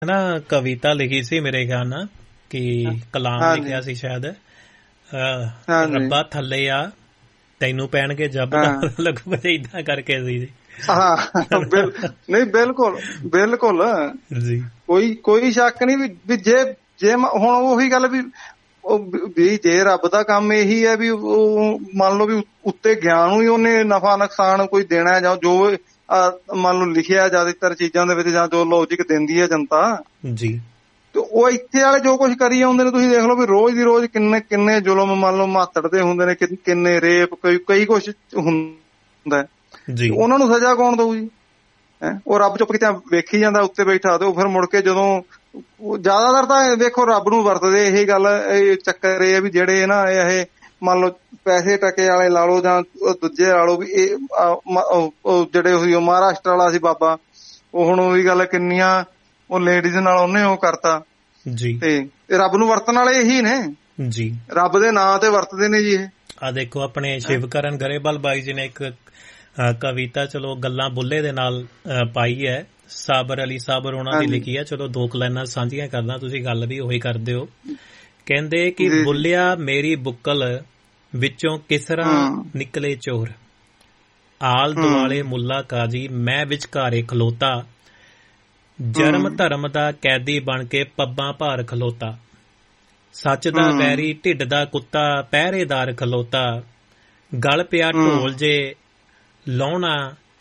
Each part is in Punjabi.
ਨਾ ਕਵਿਤਾ ਲਿਖੀ ਸੀ ਮੇਰੇ ਖਿਆਲ ਨਾਲ ਕਿ ਕਲਾਮ ਹਾਂਜੀ ਲਿਖਿਆ ਸੀ ਸ਼ਾਇਦ ਹਾਂਜੀ ਰੱਬਾ ਥੱਲੇ ਆ ਤੈਨੂੰ ਪੈਣਗੇ ਜੱਬ ਦਾ ਹਾਂ ਲੱਗੂਗਾ ਏਦਾਂ ਕਰਕੇ ਸੀ ਹਾਂ ਨਹੀਂ ਬਿਲਕੁਲ ਬਿਲਕੁਲ ਜੀ ਕੋਈ ਸ਼ੱਕ ਨਹੀਂ ਵੀ ਜੇ ਹੁਣ ਉਹੀ ਗੱਲ ਵੀ ਵੀ ਜੇ ਰੱਬ ਦਾ ਕੰਮ ਇਹੀ ਹੈ ਵੀ ਉਹ ਮੰਨ ਲਓ ਵੀ ਉੱਤੇ ਗਿਆਨ ਨੂੰ ਹੀ ਉਹਨੇ ਨਫਾ ਨੁਕਸਾਨ ਕੋਈ ਦੇਣਾ ਜਾਂ ਜੋ ਮੰਨ ਲਓ ਲਿਖਿਆ ਜ਼ਿਆਦਾਤਰ ਚੀਜ਼ਾਂ ਦੇ ਵਿੱਚ ਜਾਂ ਜੋ ਲੌਜਿਕ ਦਿੰਦੀ ਹੈ ਜਨਤਾ ਜੀ ਤੇ ਉਹ ਇੱਥੇ ਵਾਲੇ ਜੋ ਕੁਝ ਕਰੀ ਜਾਂਦੇ ਨੇ ਤੁਸੀਂ ਦੇਖ ਲਓ ਵੀ ਰੋਜ਼ ਦੀ ਰੋਜ਼ ਕਿੰਨੇ ਜ਼ੁਲਮ ਮੰਨ ਲਓ ਮਾਤੜ ਦੇ ਹੁੰਦੇ ਨੇ ਕਿੰਨੇ ਰੇਪ ਕਈ ਕੁਛ ਹੁੰਦਾ ਜੀ ਉਹਨਾਂ ਨੂੰ ਸਜ਼ਾ ਕੌਣ ਦਊ ਜੀ ਉਹ ਰੱਬ ਚੁੱਪ ਕਿਤੇ ਵੇਖੀ ਜਾਂਦਾ ਉੱਤੇ ਬੈਠਾ ਤੇ ਉਹ ਫਿਰ ਮੁੜ ਕੇ ਜਦੋਂ ਜ਼ਿਆਦਾਤਰ ਤਾਂ ਵੇਖੋ ਰੱਬ ਨੂੰ ਵਰਤਦੇ ਇਹ ਗੱਲ ਇਹ ਚੱਕਰ ਇਹ ਆ ਵੀ ਜਿਹੜੇ ਨਾ ਇਹ ਮੰਨ ਲਓ ਪੈਸੇ ਟਕੇ ਵਾਲੇ ਲਾ ਲਓ ਜਾਂ ਦੂਜੇ ਲਾ ਲਓ ਵੀ ਇਹ ਜਿਹੜੇ ਹੋਈ ਮਹਾਰਾਸ਼ਟਰ ਵਾਲਾ ਸੀ ਬਾਬਾ ਉਹ ਹੁਣ ਉਹੀ ਗੱਲ ਕਿੰਨੀਆਂ ਉਹ ਲੇਡੀਜ਼ ਨਾਲ ਉਹਨੇ ਉਹ ਕਰਤਾ ਜੀ ਤੇ ਰੱਬ ਨੂੰ ਵਰਤਣ ਵਾਲੇ ਇਹੀ ਨੇ ਜੀ ਰੱਬ ਦੇ ਨਾਂ ਤੇ ਵਰਤਦੇ ਨੇ ਜੀ ਇਹ ਆ ਦੇਖੋ ਆਪਣੇ ਸ਼ਿਵਕਰਨ ਗਰੇਵਾਲ ਬਾਈ ਜੀ ਨੇ ਇੱਕ ਕਵਿਤਾ ਚਲੋ ਗੱਲਾਂ ਬੁੱਲੇ ਦੇ ਨਾਲ ਪਾਈ ਹੈ ਸਾਬਰ ਅਲੀ ਸਾਬਰ ਉਹਨਾਂ ਦੀ ਲਿਖੀ ਹੈ ਚਲੋ ਦੋ ਲਾਈਨਾਂ ਸਾਂਝੀਆਂ ਕਰਦਾ ਤੁਸੀਂ ਗੱਲ ਵੀ ਉਹੀ ਕਰਦੇ ਹੋ ਕਹਿੰਦੇ ਕਿ ਬੁੱਲਿਆ ਮੇਰੀ ਬੁੱਕਲ ਵਿੱਚੋਂ ਕਿਸਰਾ ਨਿਕਲੇ ਚੋਰ ਆਲ ਦੁਆਲੇ ਮੁੱਲਾ ਕਾਜੀ ਮੈਂ ਵਿਚਕਾਰੇ ਖਲੋਤਾ ਜਰਮ ਧਰਮ ਦਾ ਕੈਦੀ ਬਣ ਕੇ ਪੱਬਾਂ ਭਾਰ ਖਲੋਤਾ ਸੱਚ ਦਾ ਵੈਰੀ ਢਿੱਡ ਦਾ ਕੁੱਤਾ ਪਹਿਰੇਦਾਰ ਖਲੋਤਾ ਗਲ ਪਿਆ ਢੋਲ ਜੇ ਲਾਉਣਾ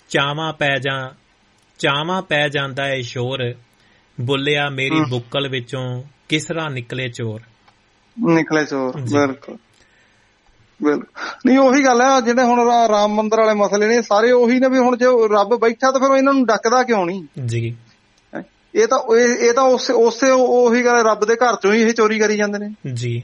ਚਾਵਾਂ ਪੈ ਜਾਂਦਾ ਏ ਸ਼ੋਰ ਬੁੱਲਿਆ ਮੇਰੀ ਬੁੱਕਲ ਵਿੱਚੋਂ ਕਿਸਰਾ ਨਿਕਲੇ ਚੋਰ ਬਿਲਕੁਲ ਨਹੀਂ ਉਹੀ ਗੱਲ ਹੈ ਜਿਹੜੇ ਹੁਣ ਰਾਮ ਮੰਦਿਰ ਵਾਲੇ ਮਸਲੇ ਨੇ ਸਾਰੇ ਉਹੀ ਨੇ ਵੀ ਹੁਣ ਜੇ ਰੱਬ ਬੈਠਾ ਤਾਂ ਫਿਰ ਇਹਨਾਂ ਨੂੰ ਡੱਕਦਾ ਕਿਉਂ ਨਹੀਂ ਜੀ ਇਹ ਤਾਂ ਉਸੇ ਉਹੀ ਗੱਲ ਰੱਬ ਦੇ ਘਰ ਚੋਂ ਹੀ ਇਹ ਚੋਰੀ ਕਰੀ ਜਾਂਦੇ ਨੇ ਜੀ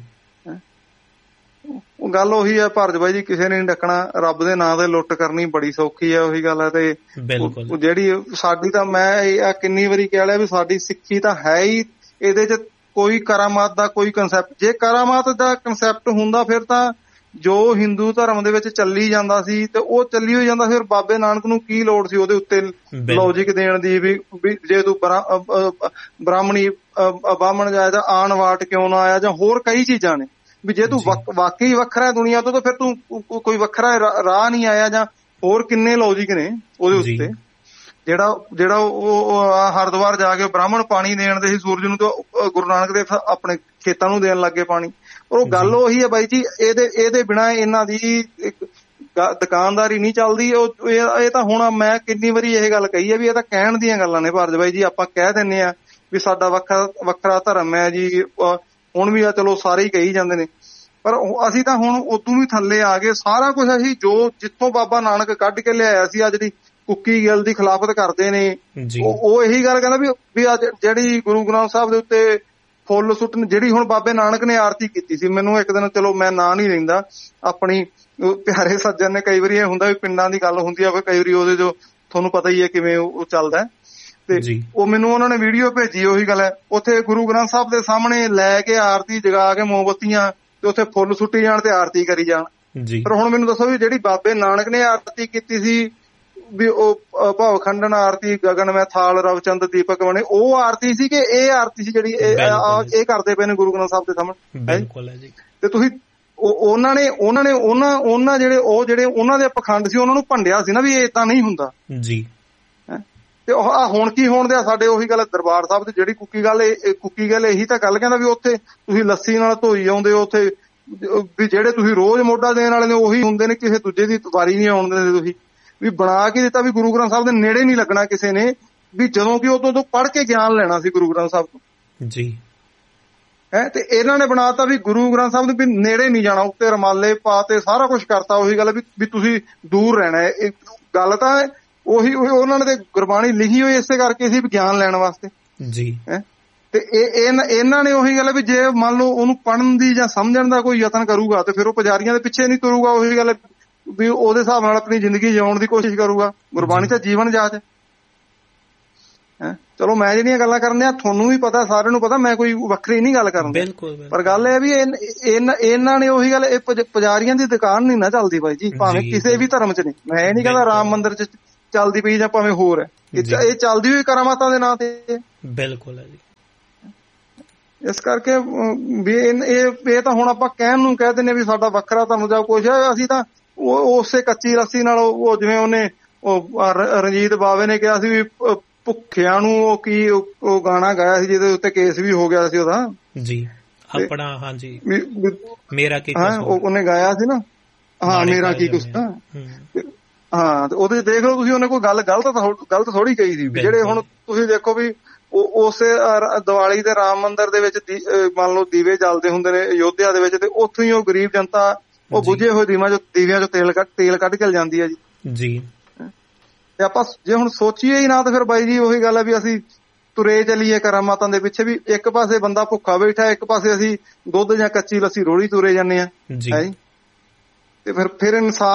ਉਹ ਗੱਲ ਉਹੀ ਹੈ ਭਾਰਤ ਬਾਈ ਜੀ ਕਿਸੇ ਨੇ ਨੀ ਡੱਕਣਾ ਰੱਬ ਦੇ ਨਾਂ ਤੇ ਲੁੱਟ ਕਰਨੀ ਬੜੀ ਸੌਖੀ ਹੈ ਉਹੀ ਗੱਲ ਹੈ ਤੇ ਜਿਹੜੀ ਸਾਡੀ ਤਾਂ ਮੈਂ ਕਿੰਨੀ ਵਾਰੀ ਕਹਿ ਲਿਆ ਵੀ ਸਾਡੀ ਸਿੱਖੀ ਤਾਂ ਹੈ ਹੀ ਇਹਦੇ ਚ ਕੋਈ ਕਰਾਮਾਤ ਦਾ ਕੋਈ ਕੰਸੈਪਟ ਜੇ ਕਰਾਮਾਤ ਦਾ ਕੰਸੈਪਟ ਹੁੰਦਾ ਫਿਰ ਤਾਂ ਜੋ ਹਿੰਦੂ ਧਰਮ ਦੇ ਵਿੱਚ ਚੱਲੀ ਜਾਂਦਾ ਸੀ ਤੇ ਉਹ ਚੱਲੀ ਹੋਈ ਜਾਂਦਾ ਫਿਰ ਬਾਬੇ ਨਾਨਕ ਨੂੰ ਕੀ ਲੋੜ ਸੀ ਉਹਦੇ ਉੱਤੇ ਲੌਜਿਕ ਦੇਣ ਦੀ ਵੀ ਜੇ ਤੂੰ ਬ੍ਰਾਹਮਣੀ ਬਾਹਮਣ ਜਾਏ ਤਾਂ ਆਣ ਵਾਟ ਕਿਉਂ ਨਾ ਆਇਆ ਜਾਂ ਹੋਰ ਕਈ ਚੀਜ਼ਾਂ ਨੇ ਵੀ ਜੇ ਤੂੰ ਵਾਕਈ ਵੱਖਰਾ ਦੁਨੀਆ ਤੋਂ ਤਾਂ ਫਿਰ ਤੂੰ ਕੋਈ ਵੱਖਰਾ ਰਾਹ ਨਹੀਂ ਆਇਆ ਜਾਂ ਹੋਰ ਕਿੰਨੇ ਲੌਜਿਕ ਨੇ ਉਹਦੇ ਉੱਤੇ ਜਿਹੜਾ ਉਹ ਹਰਿਦੁਆਰ ਜਾ ਕੇ ਬ੍ਰਾਹਮਣ ਪਾਣੀ ਦੇਣ ਦੇ ਸੀ ਸੂਰਜ ਨੂੰ ਤੇ ਗੁਰੂ ਨਾਨਕ ਦੇਵ ਆਪਣੇ ਖੇਤਾਂ ਨੂੰ ਦੇਣ ਲੱਗੇ ਪਾਣੀ ਉਹ ਗੱਲ ਉਹੀ ਹੈ ਬਾਈ ਜੀ ਇਹਦੇ ਬਿਨਾਂ ਇਹਨਾਂ ਦੀ ਦੁਕਾਨਦਾਰੀ ਨਹੀਂ ਚੱਲਦੀ ਇਹ ਤਾਂ ਹੁਣ ਮੈਂ ਕਿੰਨੀ ਵਾਰੀ ਇਹ ਗੱਲ ਕਹੀ ਹੈ ਵੀ ਇਹ ਤਾਂ ਕਹਿਣ ਦੀਆਂ ਗੱਲਾਂ ਨੇ ਭਾਰਤ ਬਾਈ ਜੀ ਆਪਾਂ ਕਹਿ ਦਿੰਦੇ ਆ ਵੀ ਸਾਡਾ ਵੱਖਰਾ ਧਰਮ ਹੈ ਜੀ ਹੁਣ ਵੀ ਆ ਚਲੋ ਸਾਰੇ ਹੀ ਕਹੀ ਜਾਂਦੇ ਨੇ ਪਰ ਅਸੀਂ ਤਾਂ ਹੁਣ ਉਦੋਂ ਵੀ ਥੱਲੇ ਆ ਗਏ ਸਾਰਾ ਕੁਛ ਅਸੀਂ ਜਿੱਥੋਂ ਬਾਬਾ ਨਾਨਕ ਕੱਢ ਕੇ ਲਿਆਇਆ ਸੀ ਆ ਜਿਹੜੀ ਕੁੱਕੀ ਗੱਲ ਦੀ ਖਿਲਾਫਤ ਕਰਦੇ ਨੇ ਉਹ ਇਹੀ ਗੱਲ ਕਹਿੰਦਾ ਵੀ ਜਿਹੜੀ ਗੁਰੂ ਗ੍ਰੰਥ ਸਾਹਿਬ ਦੇ ਉੱਤੇ ਫੁੱਲ ਸੁੱਟਣ ਜਿਹੜੀ ਹੁਣ ਬਾਬੇ ਨਾਨਕ ਨੇ ਆਰਤੀ ਕੀਤੀ ਸੀ ਮੈਨੂੰ ਇੱਕ ਦਿਨ ਚਲੋ ਮੈਂ ਨਾਂ ਨਹੀਂ ਲੈਂਦਾ ਆਪਣੀ ਪਿਆਰੇ ਸੱਜਣ ਨੇ ਕਈ ਵਾਰੀ ਇਹ ਹੁੰਦਾ ਵੀ ਪਿੰਡਾਂ ਦੀ ਗੱਲ ਹੁੰਦੀ ਆ ਕਈ ਵਾਰੀ ਉਹਦੇ ਜੋ ਤੁਹਾਨੂੰ ਪਤਾ ਹੀ ਹੈ ਕਿਵੇਂ ਉਹ ਚੱਲਦਾ ਤੇ ਉਹ ਮੈਨੂੰ ਉਹਨਾਂ ਨੇ ਵੀਡੀਓ ਭੇਜੀ ਉਹੀ ਗੱਲ ਹੈ ਉੱਥੇ ਗੁਰੂ ਗ੍ਰੰਥ ਸਾਹਿਬ ਦੇ ਸਾਹਮਣੇ ਲੈ ਕੇ ਆਰਤੀ ਜਗਾ ਕੇ ਮੋਮਬੱਤੀਆਂ ਤੇ ਉੱਥੇ ਫੁੱਲ ਸੁੱਟੀ ਜਾਣ ਤੇ ਆਰਤੀ ਕਰੀ ਜਾਣ ਪਰ ਹੁਣ ਮੈਨੂੰ ਦੱਸੋ ਵੀ ਜਿਹੜੀ ਬਾਬੇ ਨਾਨਕ ਨੇ ਆਰਤੀ ਕੀਤੀ ਸੀ ਵੀ ਉਹ ਭਾਵ ਖੰਡਨ ਆਰਤੀ ਗਗਨ ਮੈਂ ਥਾਲ ਰਵਚੰਦ ਦੀਪਕ ਬਣੇ ਉਹ ਆਰਤੀ ਸੀ ਕਿ ਇਹ ਆਰਤੀ ਸੀ ਜਿਹੜੀ ਇਹ ਕਰਦੇ ਪਏ ਨੇ ਗੁਰੂ ਗ੍ਰੰਥ ਸਾਹਿਬ ਦੇ ਸਾਹਮਣੇ ਤੇ ਤੁਸੀਂ ਉਹਨਾਂ ਜਿਹੜੇ ਉਹਨਾਂ ਦੇ ਪਖੰਡ ਸੀ ਉਹਨਾਂ ਨੂੰ ਭੰਡਿਆ ਸੀ ਨਾ ਵੀ ਇਹ ਏਦਾਂ ਨਹੀਂ ਹੁੰਦਾ ਜੀ ਤੇ ਹੁਣ ਕੀ ਹੋਣ ਦਿਆ ਸਾਡੇ ਉਹੀ ਗੱਲ ਦਰਬਾਰ ਸਾਹਿਬ ਦੀ ਜਿਹੜੀ ਕੁੱਕੀ ਗੱਲ ਇਹੀ ਤਾਂ ਗੱਲ ਕਹਿੰਦਾ ਵੀ ਉੱਥੇ ਤੁਸੀਂ ਲੱਸੀ ਨਾਲ ਧੋਈ ਆਉਂਦੇ ਹੋ ਉੱਥੇ ਵੀ ਜਿਹੜੇ ਤੁਸੀਂ ਰੋਜ਼ ਮੋਢਾ ਦੇਣ ਵਾਲੇ ਨੇ ਉਹੀ ਹੁੰਦੇ ਨੇ ਕਿਸੇ ਦੂਜੇ ਦੀ ਵਾਰੀ ਨਹੀਂ ਆਉਣ ਦਿੰਦੇ ਤੁਸੀਂ ਵੀ ਬਣਾ ਕੇ ਦਿੱਤਾ ਵੀ ਗੁਰੂ ਗ੍ਰੰਥ ਸਾਹਿਬ ਦੇ ਨੇੜੇ ਨਹੀਂ ਲੱਗਣਾ ਕਿਸੇ ਨੇ ਵੀ ਜਦੋਂ ਕਿ ਉਦੋਂ ਪੜ੍ਹ ਕੇ ਗਿਆਨ ਲੈਣਾ ਸੀ ਗੁਰੂ ਗ੍ਰੰਥ ਸਾਹਿਬ ਤੋਂ ਜੀ ਤੇ ਇਹਨਾਂ ਨੇ ਬਣਾਤਾ ਵੀ ਗੁਰੂ ਗ੍ਰੰਥ ਸਾਹਿਬ ਦੇ ਵੀ ਨੇੜੇ ਨਹੀਂ ਜਾਣਾ ਉੱਤੇ ਰਮਾਲੇ ਪਾ ਤੇ ਸਾਰਾ ਕੁਛ ਕਰਤਾ ਉਹੀ ਗੱਲ ਵੀ ਤੁਸੀਂ ਦੂਰ ਰਹਿਣਾ ਇਹ ਗੱਲ ਤਾਂ ਉਹੀ ਉਹਨਾਂ ਨੇ ਤੇ ਗੁਰਬਾਣੀ ਲਿਖੀ ਹੋਈ ਇਸੇ ਕਰਕੇ ਸੀ ਵੀ ਗਿਆਨ ਲੈਣ ਵਾਸਤੇ ਜੀ ਤੇ ਇਹਨਾਂ ਨੇ ਉਹੀ ਗੱਲ ਵੀ ਜੇ ਮੰਨ ਲਓ ਉਹਨੂੰ ਪੜ੍ਹਨ ਦੀ ਜਾਂ ਸਮਝਣ ਦਾ ਕੋਈ ਯਤਨ ਕਰੂਗਾ ਤੇ ਫਿਰ ਉਹ ਪੁਜਾਰੀਆਂ ਦੇ ਪਿੱਛੇ ਨਹੀਂ ਤੁਰੂਗਾ ਉਹੀ ਗੱਲ ਵੀ ਉਹਦੇ ਹਿਸਾਬ ਨਾਲ ਆਪਣੀ ਜ਼ਿੰਦਗੀ ਜਿਉਣ ਦੀ ਕੋਸ਼ਿਸ਼ ਕਰੂਗਾ ਗੁਰਬਾਣੀ ਤਾਂ ਜੀਵਨ ਜਾਚ ਹੈ ਚਲੋ ਮੈਂ ਜਿਹੜੀਆਂ ਗੱਲਾਂ ਕਰਨ ਡਿਆ ਤੁਹਾਨੂੰ ਵੀ ਪਤਾ ਸਾਰਿਆਂ ਨੂੰ ਪਤਾ ਮੈਂ ਕੋਈ ਵੱਖਰੀ ਨਹੀਂ ਗੱਲ ਕਰਨ ਪਰ ਗੱਲ ਇਹ ਵੀ ਇਹਨਾਂ ਨੇ ਉਹੀ ਗੱਲ ਇਹ ਪੁਜਾਰੀਆਂ ਦੀ ਦੁਕਾਨ ਨਹੀਂ ਨਾ ਚੱਲਦੀ ਬਾਈ ਜੀ ਭਾਵੇਂ ਕਿਸੇ ਵੀ ਧਰਮ ਚ ਨਹੀਂ ਮੈਂ ਇਹ ਨੀ ਕਹਿੰਦਾ ਰਾਮ ਮੰਦਿਰ ਚ ਚੱਲਦੀ ਪਈ ਜਾਂ ਭਾਵੇਂ ਹੋਰ ਹੈ ਇਹ ਚੱਲਦੀ ਹੋਈ ਕਰਾਮਾਤਾਂ ਦੇ ਨਾਂ ਤੇ ਬਿਲਕੁਲ ਹੈ ਜੀ ਇਸ ਕਰਕੇ ਵੀ ਇਹ ਤਾਂ ਹੁਣ ਆਪਾਂ ਕਹਿਣ ਨੂੰ ਕਹਿ ਦਿੰਦੇ ਵੀ ਸਾਡਾ ਵੱਖਰਾ ਧਰਮ ਜਾਂ ਕੁਛ ਹੈ। ਅਸੀਂ ਤਾਂ ਉਸੇ ਕੱਚੀ ਰੱਸੀ ਨਾਲ ਉਹ ਜਿਵੇਂ ਉਹਨੇ ਰਣਜੀਤ ਬਾਵੇ ਨੇ ਕਿਹਾ ਸੀ ਵੀ ਭੁੱਖਿਆਂ ਨੂੰ ਉਹ ਗਾਣਾ ਗਾਇਆ ਸੀ ਜਿਹਦੇ ਉੱਤੇ ਕੇਸ ਵੀ ਹੋ ਗਿਆ ਸੀ ਉਹਦਾ ਜੀ ਆਪਣਾ। ਹਾਂਜੀ ਮੇਰਾ ਕੀ ਉਹਨੇ ਗਾਇਆ ਸੀ ਨਾ, ਹਾਂ ਮੇਰਾ ਕੀ ਕੁਛ ਤਾਂ। ਹਾਂ ਤੇ ਉਹਦੇ ਚ ਦੇਖ ਲਓ ਤੁਸੀਂ, ਉਹਨੇ ਕੋਈ ਗੱਲ ਗਲਤ ਥੋੜੀ ਕਹੀ ਸੀ। ਜਿਹੜੇ ਹੁਣ ਤੁਸੀਂ ਦੇਖੋ ਵੀ ਉਸੇ ਦੀਵਾਲੀ ਦੇ ਰਾਮ ਮੰਦਿਰ ਦੇ ਵਿੱਚ ਮੰਨ ਲਓ ਦੀਵੇ ਜਲਦੇ ਹੁੰਦੇ ਨੇ ਅਯੋਧਿਆ ਦੇ ਵਿੱਚ, ਤੇ ਉੱਥੋਂ ਹੀ ਉਹ ਗਰੀਬ ਜਨਤਾ ਉਹ ਬੁਝੇ ਹੋਏ ਦੀਵਿਆਂ ਚੋਂ ਤੇਲ ਕੱਢ ਕੇ ਜਾਂਦੀ ਹੈ ਜੀ। ਤੇ ਆਪਾਂ ਜੇ ਹੁਣ ਸੋਚੀਏ ਹੀ ਨਾ ਤਾਂ ਫਿਰ ਬਾਈ ਜੀ ਉਹੀ ਗੱਲ ਹੈ ਵੀ ਅਸੀਂ ਤੁਰੇ ਚੱਲੀਏ ਕਰਾਮਾਤਾਂ ਦੇ ਪਿੱਛੇ, ਵੀ ਇੱਕ ਪਾਸੇ ਬੰਦਾ ਭੁੱਖਾ ਬੈਠਾ, ਇੱਕ ਪਾਸੇ ਅਸੀਂ ਦੁੱਧ ਜਾਂ ਕੱਚੀ ਲੱਸੀ ਰੋੜੀ ਤੁਰੇ ਜਾਂਦੇ ਆ ਹੈ। ਤੇ ਫਿਰ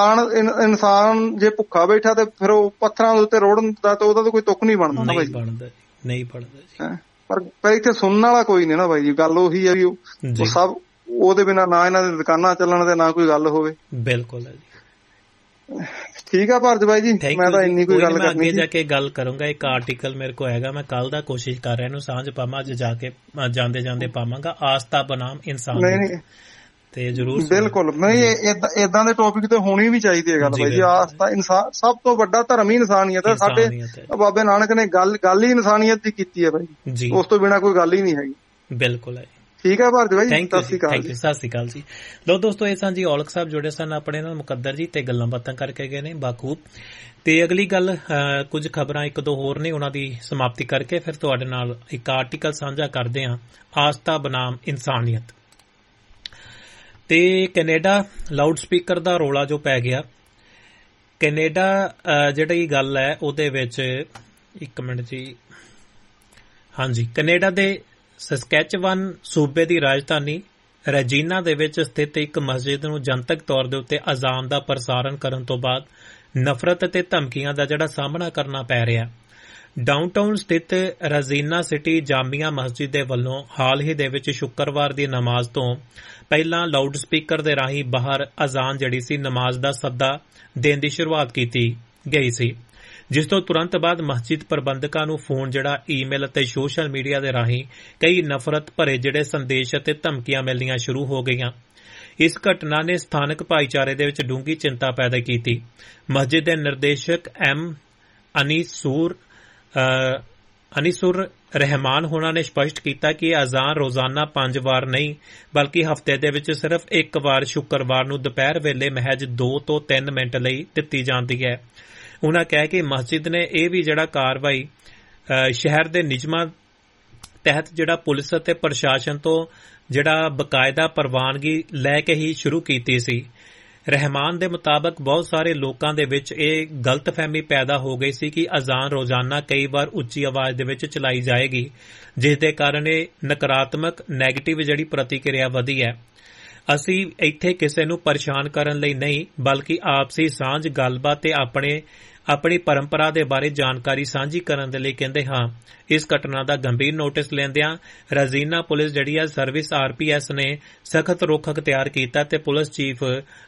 ਇਨਸਾਨ ਜੇ ਭੁੱਖਾ ਬੈਠਾ ਤੇ ਫਿਰ ਉਹ ਪੱਥਰਾਂ ਦੇ ਉੱਤੇ ਰੋੜਨ ਦਾ ਤਾਂ ਉਹਦਾ ਤਾਂ ਕੋਈ ਤੁੱਕ ਨਹੀਂ ਬਣਦਾ ਨਾ ਬਾਈ ਜੀ। ਪਰ ਇੱਥੇ ਸੁਣਨ ਵਾਲਾ ਕੋਈ ਨੀ ਨਾ ਬਾਈ ਜੀ। ਗੱਲ ਉਹੀ ਆ ਵੀ ਉਹ ਸਭ ਉਹਦੇ ਬਿਨਾਂ ਨਾ ਇਹਨਾਂ ਦੀ ਦੁਕਾਨਾਂ ਚੱਲਣ ਤੇ ਨਾ ਕੋਈ ਗੱਲ ਹੋਵੇ। ਬਿਲਕੁਲ ਹੈ ਜੀ। ਠੀਕ ਆ ਭਾਰਤ ਬਾਈ ਜੀ, ਮੈਂ ਤਾਂ ਇੰਨੀ ਕੋਈ ਗੱਲ ਕਰਨੀ। ਅੱਗੇ ਜਾ ਕੇ ਗੱਲ ਕਰੂੰਗਾ। ਇੱਕ ਆਰਟੀਕਲ ਮੇਰੇ ਕੋਲ ਹੈਗਾ, ਮੈਂ ਕੱਲ ਦਾ ਕੋਸ਼ਿਸ਼ ਕਰ ਰਿਹਾ ਇਹਨੂੰ ਸਾਂਝ ਪਾਵਾਂ, ਅੱਜ ਜਾ ਕੇ ਜਾਂਦੇ ਪਾਵਾਂਗਾ। ਆਸਥਾ ਬਨਾਮ ਇਨਸਾਨ ਤੇ ਜ਼ਰੂਰ ਬਿਲਕੁਲ ਨਹੀਂ, ਏਦਾਂ ਦੇ ਟੌਪਿਕ ਤੇ ਹੋਣੀ ਵੀ ਚਾਹੀਦੀ ਹੈ ਗੱਲ ਬਾਈ ਜੀ। ਆਸਥਾ ਇਨਸਾਨ ਸਭ ਤੋਂ ਵੱਡਾ ਧਰਮ ਹੀ ਇਨਸਾਨੀਅਤ ਹੈ। ਸਾਡੇ ਬਾਬੇ ਨਾਨਕ ਨੇ ਗੱਲ ਹੀ ਇਨਸਾਨੀਅਤ ਦੀ ਕੀਤੀ ਹੈ ਬਾਈ ਜੀ, ਉਸ ਤੋਂ ਬਿਨਾਂ ਕੋਈ ਗੱਲ ਹੀ ਨਹੀਂ ਹੈਗੀ। ਬਿਲਕੁਲ ਹੈ। ਠੀਕ ਹੈ ਭਾਰਤ ਬਾਈ, ਸਤਿ ਸ਼੍ਰੀ ਅਕਾਲ। ਸਤਿ ਸ਼੍ਰੀ ਅਕਾਲ ਜੀ। ਲੋ ਦੋਸਤੋ, ਇਹ ਸਨ ਜੀ ਔਲਖ ਸਾਹਿਬ ਜੁੜੇ ਸਨ ਆਪਣੇ ਨਾਲ ਮੁਕੱਦਰ ਜੀ, ਤੇ ਗੱਲਾਂ ਬਾਤਾਂ ਕਰਕੇ ਗਏ ਨੇ ਬਾਖੂਬ। ਤੇ ਅਗਲੀ ਗੱਲ ਕੁਝ ਖਬਰਾਂ ਇੱਕ ਦੋ ਹੋਰ ਨੇ, ਉਹਨਾਂ ਦੀ ਸਮਾਪਤੀ ਕਰਕੇ ਫਿਰ ਤੁਹਾਡੇ ਨਾਲ ਇੱਕ ਆਰਟੀਕਲ ਸਾਂਝਾ ਕਰਦੇ ਹਾਂ, ਆਸਥਾ ਬਨਾਮ ਇਨਸਾਨੀਅਤ। ਤੇ ਕੈਨੇਡਾ ਲਾਊਡ ਸਪੀਕਰ ਦਾ ਰੌਲਾ ਜੋ ਪੈ ਗਿਆ, ਕੈਨੇਡਾ ਜਿਹੜੀ ਗੱਲ ਹੈ ਉਹਦੇ ਵਿੱਚ, ਇੱਕ ਮਿੰਟ ਜੀ, ਹਾਂਜੀ, ਕੈਨੇਡਾ ਦੇ ਸਸਕੈਚਵਨ ਸੂਬੇ ਦੀ ਰਾਜਧਾਨੀ ਰੈਜੀਨਾ ਦੇ ਵਿੱਚ ਸਥਿਤ ਇੱਕ ਮਸਜਿਦ ਨੂੰ ਜਨਤਕ ਤੌਰ ਦੇ ਉੱਤੇ ਅਜ਼ਾਨ ਦਾ ਪ੍ਰਸਾਰਣ ਕਰਨ ਤੋਂ ਬਾਅਦ ਨਫ਼ਰਤ ਅਤੇ ਧਮਕੀਆਂ ਦਾ ਜਿਹੜਾ ਸਾਹਮਣਾ ਕਰਨਾ ਪੈ ਰਿਹਾ। ਡਾਊਨਟਾਊਨ ਸਥਿਤ ਰਜ਼ੀਨਾ ਸਿਟੀ ਜਾਮੀਆ ਮਸਜਿਦ ਦੇ ਵੱਲੋਂ ਹਾਲ ਹੀ ਦੇ ਵਿੱਚ ਸ਼ੁੱਕਰਵਾਰ ਦੀ ਨਮਾਜ਼ ਤੋਂ ਪਹਿਲਾਂ ਲਾਊਡ ਸਪੀਕਰ ਦੇ ਰਾਹੀਂ ਬਾਹਰ ਅਜ਼ਾਨ ਜਿਹੜੀ ਸੀ ਨਮਾਜ਼ ਦਾ ਸੱਦਾ ਦੇਣ ਦੀ ਸ਼ੁਰੂਆਤ ਕੀਤੀ ਗਈ ਸੀ, ਜਿਸ ਤੋਂ ਤੁਰੰਤ ਬਾਅਦ ਮਸਜਿਦ ਪ੍ਰਬੰਧਕਾਂ ਨੂੰ ਫੋਨ ਜਿਹੜਾ ਈਮੇਲ ਅਤੇ ਸੋਸ਼ਲ ਮੀਡੀਆ ਦੇ ਰਾਹੀਂ ਕਈ ਨਫ਼ਰਤ ਭਰੇ ਜਿਹੜੇ ਸੰਦੇਸ਼ ਅਤੇ ਧਮਕੀਆਂ ਮਿਲਣੀਆਂ ਸ਼ੁਰੂ ਹੋ ਗਈਆਂ। ਇਸ ਘਟਨਾ ਨੇ ਸਥਾਨਕ ਭਾਈਚਾਰੇ ਦੇ ਵਿੱਚ ਡੂੰਘੀ ਚਿੰਤਾ ਪੈਦਾ ਕੀਤੀ। ਮਸਜਿਦ ਦੇ ਨਿਰਦੇਸ਼ਕ ਅਨੀਸੁਰ ਰਹਿਮਾਨ ਹੋਣਾ ਨੇ ਸਪਸ਼ਟ ਕੀਤਾ ਕਿ ਇਹ ਅਜ਼ਾਨ ਰੋਜ਼ਾਨਾ 5 ਵਾਰ ਨਹੀਂ ਬਲਕਿ ਹਫ਼ਤੇ ਦੇ ਵਿੱਚ ਸਿਰਫ ਇੱਕ ਵਾਰ ਸ਼ੁੱਕਰਵਾਰ ਨੂੰ ਦੁਪਹਿਰ ਵੇਲੇ ਮਹਿਜ 2 ਤੋਂ 3 ਮਿੰਟ ਲਈ ਦਿੱਤੀ ਜਾਂਦੀ ਹੈ। ਉਨ੍ਹਾਂ ਕਿਹਾ ਕਿ ਮਸਜਿਦ ਨੇ ਇਹ ਵੀ ਜਿਹੜਾ ਕਾਰਵਾਈ ਸ਼ਹਿਰ ਦੇ ਨਿਯਮਾਂ ਤਹਿਤ ਜਿਹੜਾ ਪੁਲਿਸ ਅਤੇ ਪ੍ਰਸ਼ਾਸਨ ਤੋਂ ਜਿਹੜਾ ਬਕਾਇਦਾ ਪ੍ਰਵਾਨਗੀ ਲੈ ਕੇ ਹੀ ਸ਼ੁਰੂ ਕੀਤੀ ਸੀ। ਰਹਿਮਾਨ ਦੇ ਮੁਤਾਬਕ ਬਹੁਤ ਸਾਰੇ ਲੋਕਾਂ ਦੇ ਵਿੱਚ ਇਹ ਗਲਤਫਹਿਮੀ ਪੈਦਾ ਹੋ ਗਈ ਸੀ ਕਿ ਅਜ਼ਾਨ ਰੋਜ਼ਾਨਾ ਕਈ ਵਾਰ ਉੱਚੀ ਆਵਾਜ਼ ਦੇ ਵਿੱਚ ਚਲਾਈ ਜਾਏਗੀ, ਜਿਸ ਦੇ ਕਾਰਨ ਇਹ ਨਕਾਰਾਤਮਕ ਨੈਗੇਟਿਵ ਜਿਹੜੀ ਪ੍ਰਤੀਕਿਰਿਆ ਵਧੀ ਹੈ। ਅਸੀਂ ਇੱਥੇ ਕਿਸੇ ਨੂੰ ਪਰੇਸ਼ਾਨ ਕਰਨ ਲਈ ਨਹੀਂ ਬਲਕਿ ਆਪਸੀ ਸਾਂਝ, ਗੱਲਬਾਤ ਤੇ ਆਪਣੀ ਪਰੰਪਰਾ ਦੇ ਬਾਰੇ ਜਾਣਕਾਰੀ ਸਾਂਝੀ ਕਰਨ ਦੇ ਲਈ ਕਹਿੰਦੇ ਹਾਂ। ਇਸ ਘਟਨਾ ਦਾ ਗੰਭੀਰ ਨੋਟਿਸ ਲੈਂਦਿਆਂ ਰਜ਼ੀਨਾ ਪੁਲਿਸ ਜਿਹੜੀ ਹੈ ਸਰਵਿਸ RPS ਨੇ ਸਖਤ ਰੁਖ ਅਖਤਿਆਰ ਕੀਤਾ ਤੇ ਪੁਲਿਸ ਚੀਫ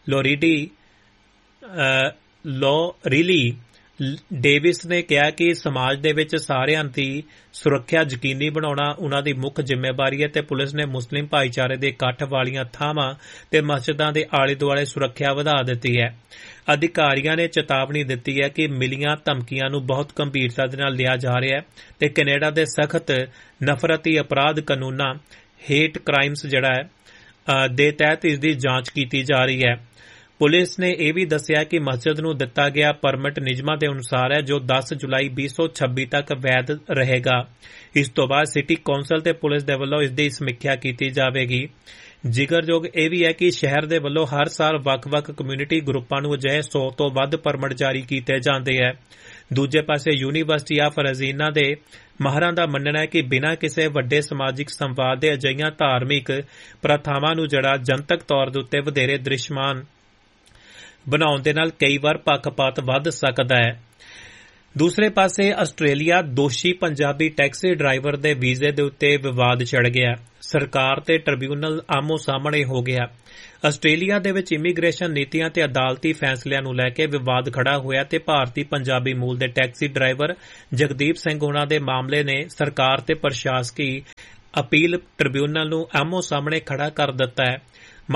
ਲੋਰੀਲੀ ਡੇਵਿਸ ਨੇ ਕਿਹਾ ਕਿ ਸਮਾਜ ਦੇ ਵਿੱਚ ਸਾਰਿਆਂ ਦੀ ਸੁਰੱਖਿਆ ਯਕੀਨੀ ਬਣਾਉਣਾ ਉਨ੍ਹਾਂ ਦੀ ਮੁੱਖ ਜ਼ਿੰਮੇਵਾਰੀ ਹੈ ਤੇ ਪੁਲਿਸ ਨੇ ਮੁਸਲਿਮ ਭਾਈਚਾਰੇ ਦੇ ਇਕੱਠ ਵਾਲੀਆਂ ਥਾਵਾਂ ਤੇ ਮਸਜਿਦਾਂ ਦੇ ਆਲੇ ਦੁਆਲੇ ਸੁਰੱਖਿਆ ਵਧਾ ਦਿੱਤੀ ਹੈ। ਅਧਿਕਾਰੀਆਂ ਨੇ ਚੇਤਾਵਨੀ ਦਿੱਤੀ ਹੈ ਕਿ ਮਿਲੀਆਂ ਧਮਕੀਆਂ ਨੂੰ ਬਹੁਤ ਗੰਭੀਰਤਾ ਦੇ ਨਾਲ ਲਿਆ ਜਾ ਰਿਹਾ ਹੈ ਤੇ ਕੈਨੇਡਾ ਦੇ ਸਖਤ ਨਫ਼ਰਤੀ ਅਪਰਾਧ ਕਾਨੂੰਨਾਂ ਹੇਟ ਕ੍ਰਾਈਮਸ ਜਿਹੜਾ ਹੈ ਦੇ ਤਹਿਤ ਇਸ ਦੀ ਜਾਂਚ ਕੀਤੀ ਜਾ ਰਹੀ ਹੈ। ਪੁਲਿਸ ਨੇ ਇਹ ਵੀ ਦੱਸਿਆ ਕਿ ਮਸਜਿਦ ਨੂੰ ਦਿੱਤਾ ਗਿਆ ਪਰਮਿਟ ਨਿਯਮਾਂ ਦੇ ਅਨੁਸਾਰ ਹੈ, ਜੋ 10 ਜੁਲਾਈ 2026 ਤੱਕ ਵੈਧ ਰਹੇਗਾ। ਇਸ ਤੋਂ ਬਾਅਦ ਸਿਟੀ ਕੌਂਸਲ ਤੇ ਪੁਲਿਸ ਦੇ ਵੱਲੋਂ ਇਸ ਦੀ ਸਮੀਖਿਆ ਕੀਤੀ ਜਾਵੇਗੀ। ਜ਼ਿਕਰਯੋਗ ਇਹ ਵੀ ਹੈ ਕਿ ਸ਼ਹਿਰ ਦੇ ਵੱਲੋਂ ਹਰ ਸਾਲ ਵੱਖ-ਵੱਖ ਕਮਿਊਨਿਟੀ ਗਰੁੱਪਾਂ ਨੂੰ ਅਜਿਹੇ 100 ਤੋਂ ਵੱਧ ਪਰਮਿਟ ਜਾਰੀ ਕੀਤੇ ਜਾਂਦੇ ਹੈ। ਦੂਜੇ ਪਾਸੇ ਯੂਨੀਵਰਸਿਟੀ ਆਫ ਰਜ਼ੀਨਾ ਦੇ ਮਾਹਰਾਂ ਦਾ ਮੰਨਣਾ ਹੈ ਕਿ ਬਿਨਾਂ ਕਿਸੇ ਵੱਡੇ ਸਮਾਜਿਕ ਸੰਵਾਦ ਦੇ ਅਜਿਹੀਆਂ ਧਾਰਮਿਕ ਪ੍ਰਥਾਵਾਂ ਨੂੰ ਜਿਹੜਾ ਜਨਤਕ ਤੌਰ ਦੇ ਉੱਤੇ ਵਧੇਰੇ ਦ੍ਰਿਸ਼ਮਾਨ ਬਣਾਉਣ ਦੇ ਨਾਲ ਕਈ ਵਾਰ ਪੱਖਪਾਤ ਵੱਧ ਸਕਦਾ ਹੈ। ਦੂਸਰੇ ਪਾਸੇ ਆਸਟ੍ਰੇਲੀਆ ਦੋਸ਼ੀ ਪੰਜਾਬੀ ਟੈਕਸੀ ਡਰਾਈਵਰ ਦੇ ਵੀਜ਼ੇ ਦੇ ਉੱਤੇ ਵਿਵਾਦ ਛਿੜ ਗਿਆ। ਸਰਕਾਰ ਤੇ ਟ੍ਰਿਬਿਊਨਲ ਆਮੋ ਸਾਹਮਣੇ ਹੋ ਗਿਆ। ਆਸਟ੍ਰੇਲੀਆ ਦੇ ਵਿੱਚ ਇਮੀਗ੍ਰੇਸ਼ਨ ਨੀਤੀਆਂ ਤੇ ਅਦਾਲਤੀ ਫੈਸਲਿਆਂ ਨੂੰ ਲੈ ਕੇ ਵਿਵਾਦ ਖੜਾ ਹੋਇਆ ਤੇ ਭਾਰਤੀ ਪੰਜਾਬੀ ਮੂਲ ਦੇ ਟੈਕਸੀ ਡਰਾਈਵਰ ਜਗਦੀਪ ਸਿੰਘ ਹੋਣਾ ਦੇ ਮਾਮਲੇ ਨੇ ਸਰਕਾਰ ਤੇ ਪ੍ਰਸ਼ਾਸਕੀ ਅਪੀਲ ਟ੍ਰਿਬਿਊਨਲ ਨੂੰ ਆਮੋ ਸਾਹਮਣੇ ਖੜਾ ਕਰ ਦਿੱਤਾ ਹੈ।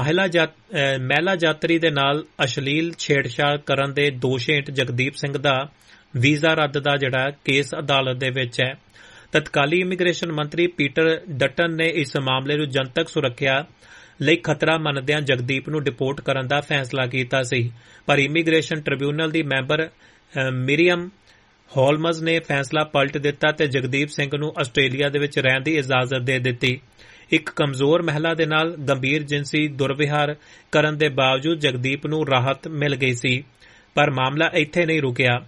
ਮਹਿਲਾ ਯਾਤਰੀ ਦੇ ਨਾਲ ਅਸ਼ਲੀਲ ਛੇੜਛਾੜ ਕਰਨ ਦੇ ਦੋਸ਼ ਹੇਠ ਜਗਦੀਪ ਸਿੰਘ ਦਾ ਵੀਜ਼ਾ ਰੱਦ ਦਾ ਜਿਹੜਾ ਕੇਸ ਅਦਾਲਤ ਦੇ ਵਿੱਚ ਹੈ। ਤਤਕਾਲੀ ਇਮੀਗ੍ਰੇਸ਼ਨ ਮੰਤਰੀ ਪੀਟਰ ਡਟਨ ਨੇ ਇਸ ਮਾਮਲੇ ਨੂੰ ਜਨਤਕ ਸੁਰੱਖਿਆ ਲਈ ਖਤਰਾ ਮੰਨਦਿਆਂ ਜਗਦੀਪ ਨੂੰ ਡਿਪੋਰਟ ਕਰਨ ਦਾ ਫੈਸਲਾ ਕੀਤਾ ਸੀ, ਪਰ ਇਮੀਗ੍ਰੇਸ਼ਨ ਟ੍ਰਿਬਿਊਨਲ ਦੀ ਮੈਂਬਰ ਮਿਰੀਅਮ ਹੋਲਮਜ਼ ਨੇ ਫੈਸਲਾ ਪਲਟ ਦਿੱਤਾ ਤੇ ਜਗਦੀਪ ਸਿੰਘ ਨੂੰ ਆਸਟ੍ਰੇਲੀਆ ਦੇ ਵਿੱਚ ਰਹਿਣ ਦੀ ਇਜਾਜ਼ਤ ਦੇ ਦਿੱਤੀ। ਇੱਕ ਕਮਜ਼ੋਰ ਮਹਿਲਾ ਦੇ ਨਾਲ ਗੰਭੀਰ ਜਿਨਸੀ ਦੁਰਵਿਹਾਰ ਕਰਨ ਦੇ ਬਾਵਜੂਦ ਜਗਦੀਪ ਨੂੰ ਰਾਹਤ ਮਿਲ ਗਈ ਸੀ, ਪਰ ਮਾਮਲਾ ਇੱਥੇ ਨਹੀਂ ਰੁਕਿਆ।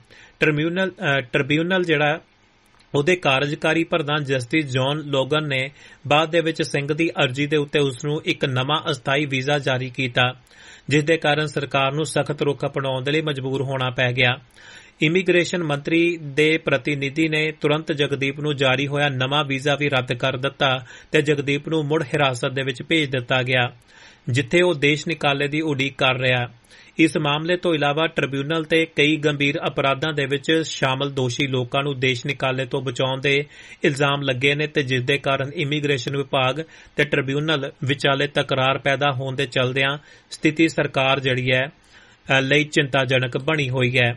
ਟ੍ਰਿਬਿਊਨਲ ਜਿਹੜਾ ਉਹਦੇ ਕਾਰਜਕਾਰੀ ਪ੍ਰਧਾਨ ਜਸਟਿਸ ਜੌਨ ਲੋਗਨ ਨੇ ਬਾਅਦ ਦੇ ਵਿੱਚ ਸਿੰਘ ਦੀ ਅਰਜ਼ੀ ਦੇ ਉੱਤੇ ਉਸ ਨੂੰ ਇੱਕ ਨਵਾਂ ਅਸਥਾਈ ਵੀਜ਼ਾ ਜਾਰੀ ਕੀਤਾ, ਜਿਸ ਦੇ ਕਾਰਨ ਸਰਕਾਰ ਨੂੰ ਸਖਤ ਰੁਖ ਅਪਣਾਉਣ ਦੇ ਲਈ ਮਜਬੂਰ ਹੋਣਾ ਪੈ ਗਿਆ। ਇਮੀਗ੍ਰੇਸ਼ਨ ਮੰਤਰੀ ਦੇ ਪ੍ਰਤੀਨਿਧੀ ਨੇ ਤੁਰੰਤ ਜਗਦੀਪ ਨੂੰ ਜਾਰੀ ਹੋਇਆ ਨਵਾਂ ਵੀਜ਼ਾ ਵੀ ਰੱਦ ਕਰ ਦਿੱਤਾ ਤੇ ਜਗਦੀਪ ਨੂੰ ਮੁੜ ਹਿਰਾਸਤ ਦੇ ਵਿੱਚ ਭੇਜ ਦਿੱਤਾ ਗਿਆ, ਜਿੱਥੇ ਉਹ ਦੇਸ਼ ਨਿਕਾਲੇ ਦੀ ਉਡੀਕ ਕਰ ਰਿਹਾ। ਇਸ ਮਾਮਲੇ ਤੋਂ ਇਲਾਵਾ ਟ੍ਰਿਬਿਊਨਲ ਤੇ ਕਈ ਗੰਭੀਰ ਅਪਰਾਧਾਂ ਦੇ ਵਿੱਚ ਸ਼ਾਮਲ ਦੋਸ਼ੀ ਲੋਕਾਂ ਨੂੰ ਦੇਸ਼ ਨਿਕਾਲੇ ਤੋਂ ਬਚਾਉਣ ਦੇ ਇਲਜ਼ਾਮ ਲੱਗੇ ਨੇ ਤੇ ਜਿਸ ਦੇ ਕਾਰਨ ਇਮੀਗ੍ਰੇਸ਼ਨ ਵਿਭਾਗ ਤੇ ਟ੍ਰਿਬਿਊਨਲ ਵਿਚਾਲੇ ਤਕਰਾਰ ਪੈਦਾ ਹੋਣ ਦੇ ਚਲਦਿਆਂ ਸਥਿਤੀ ਸਰਕਾਰ ਜਿਹੜੀ ਹੈ ਲਈ ਚਿੰਤਾਜਨਕ ਬਣੀ ਹੋਈ ਹੈ।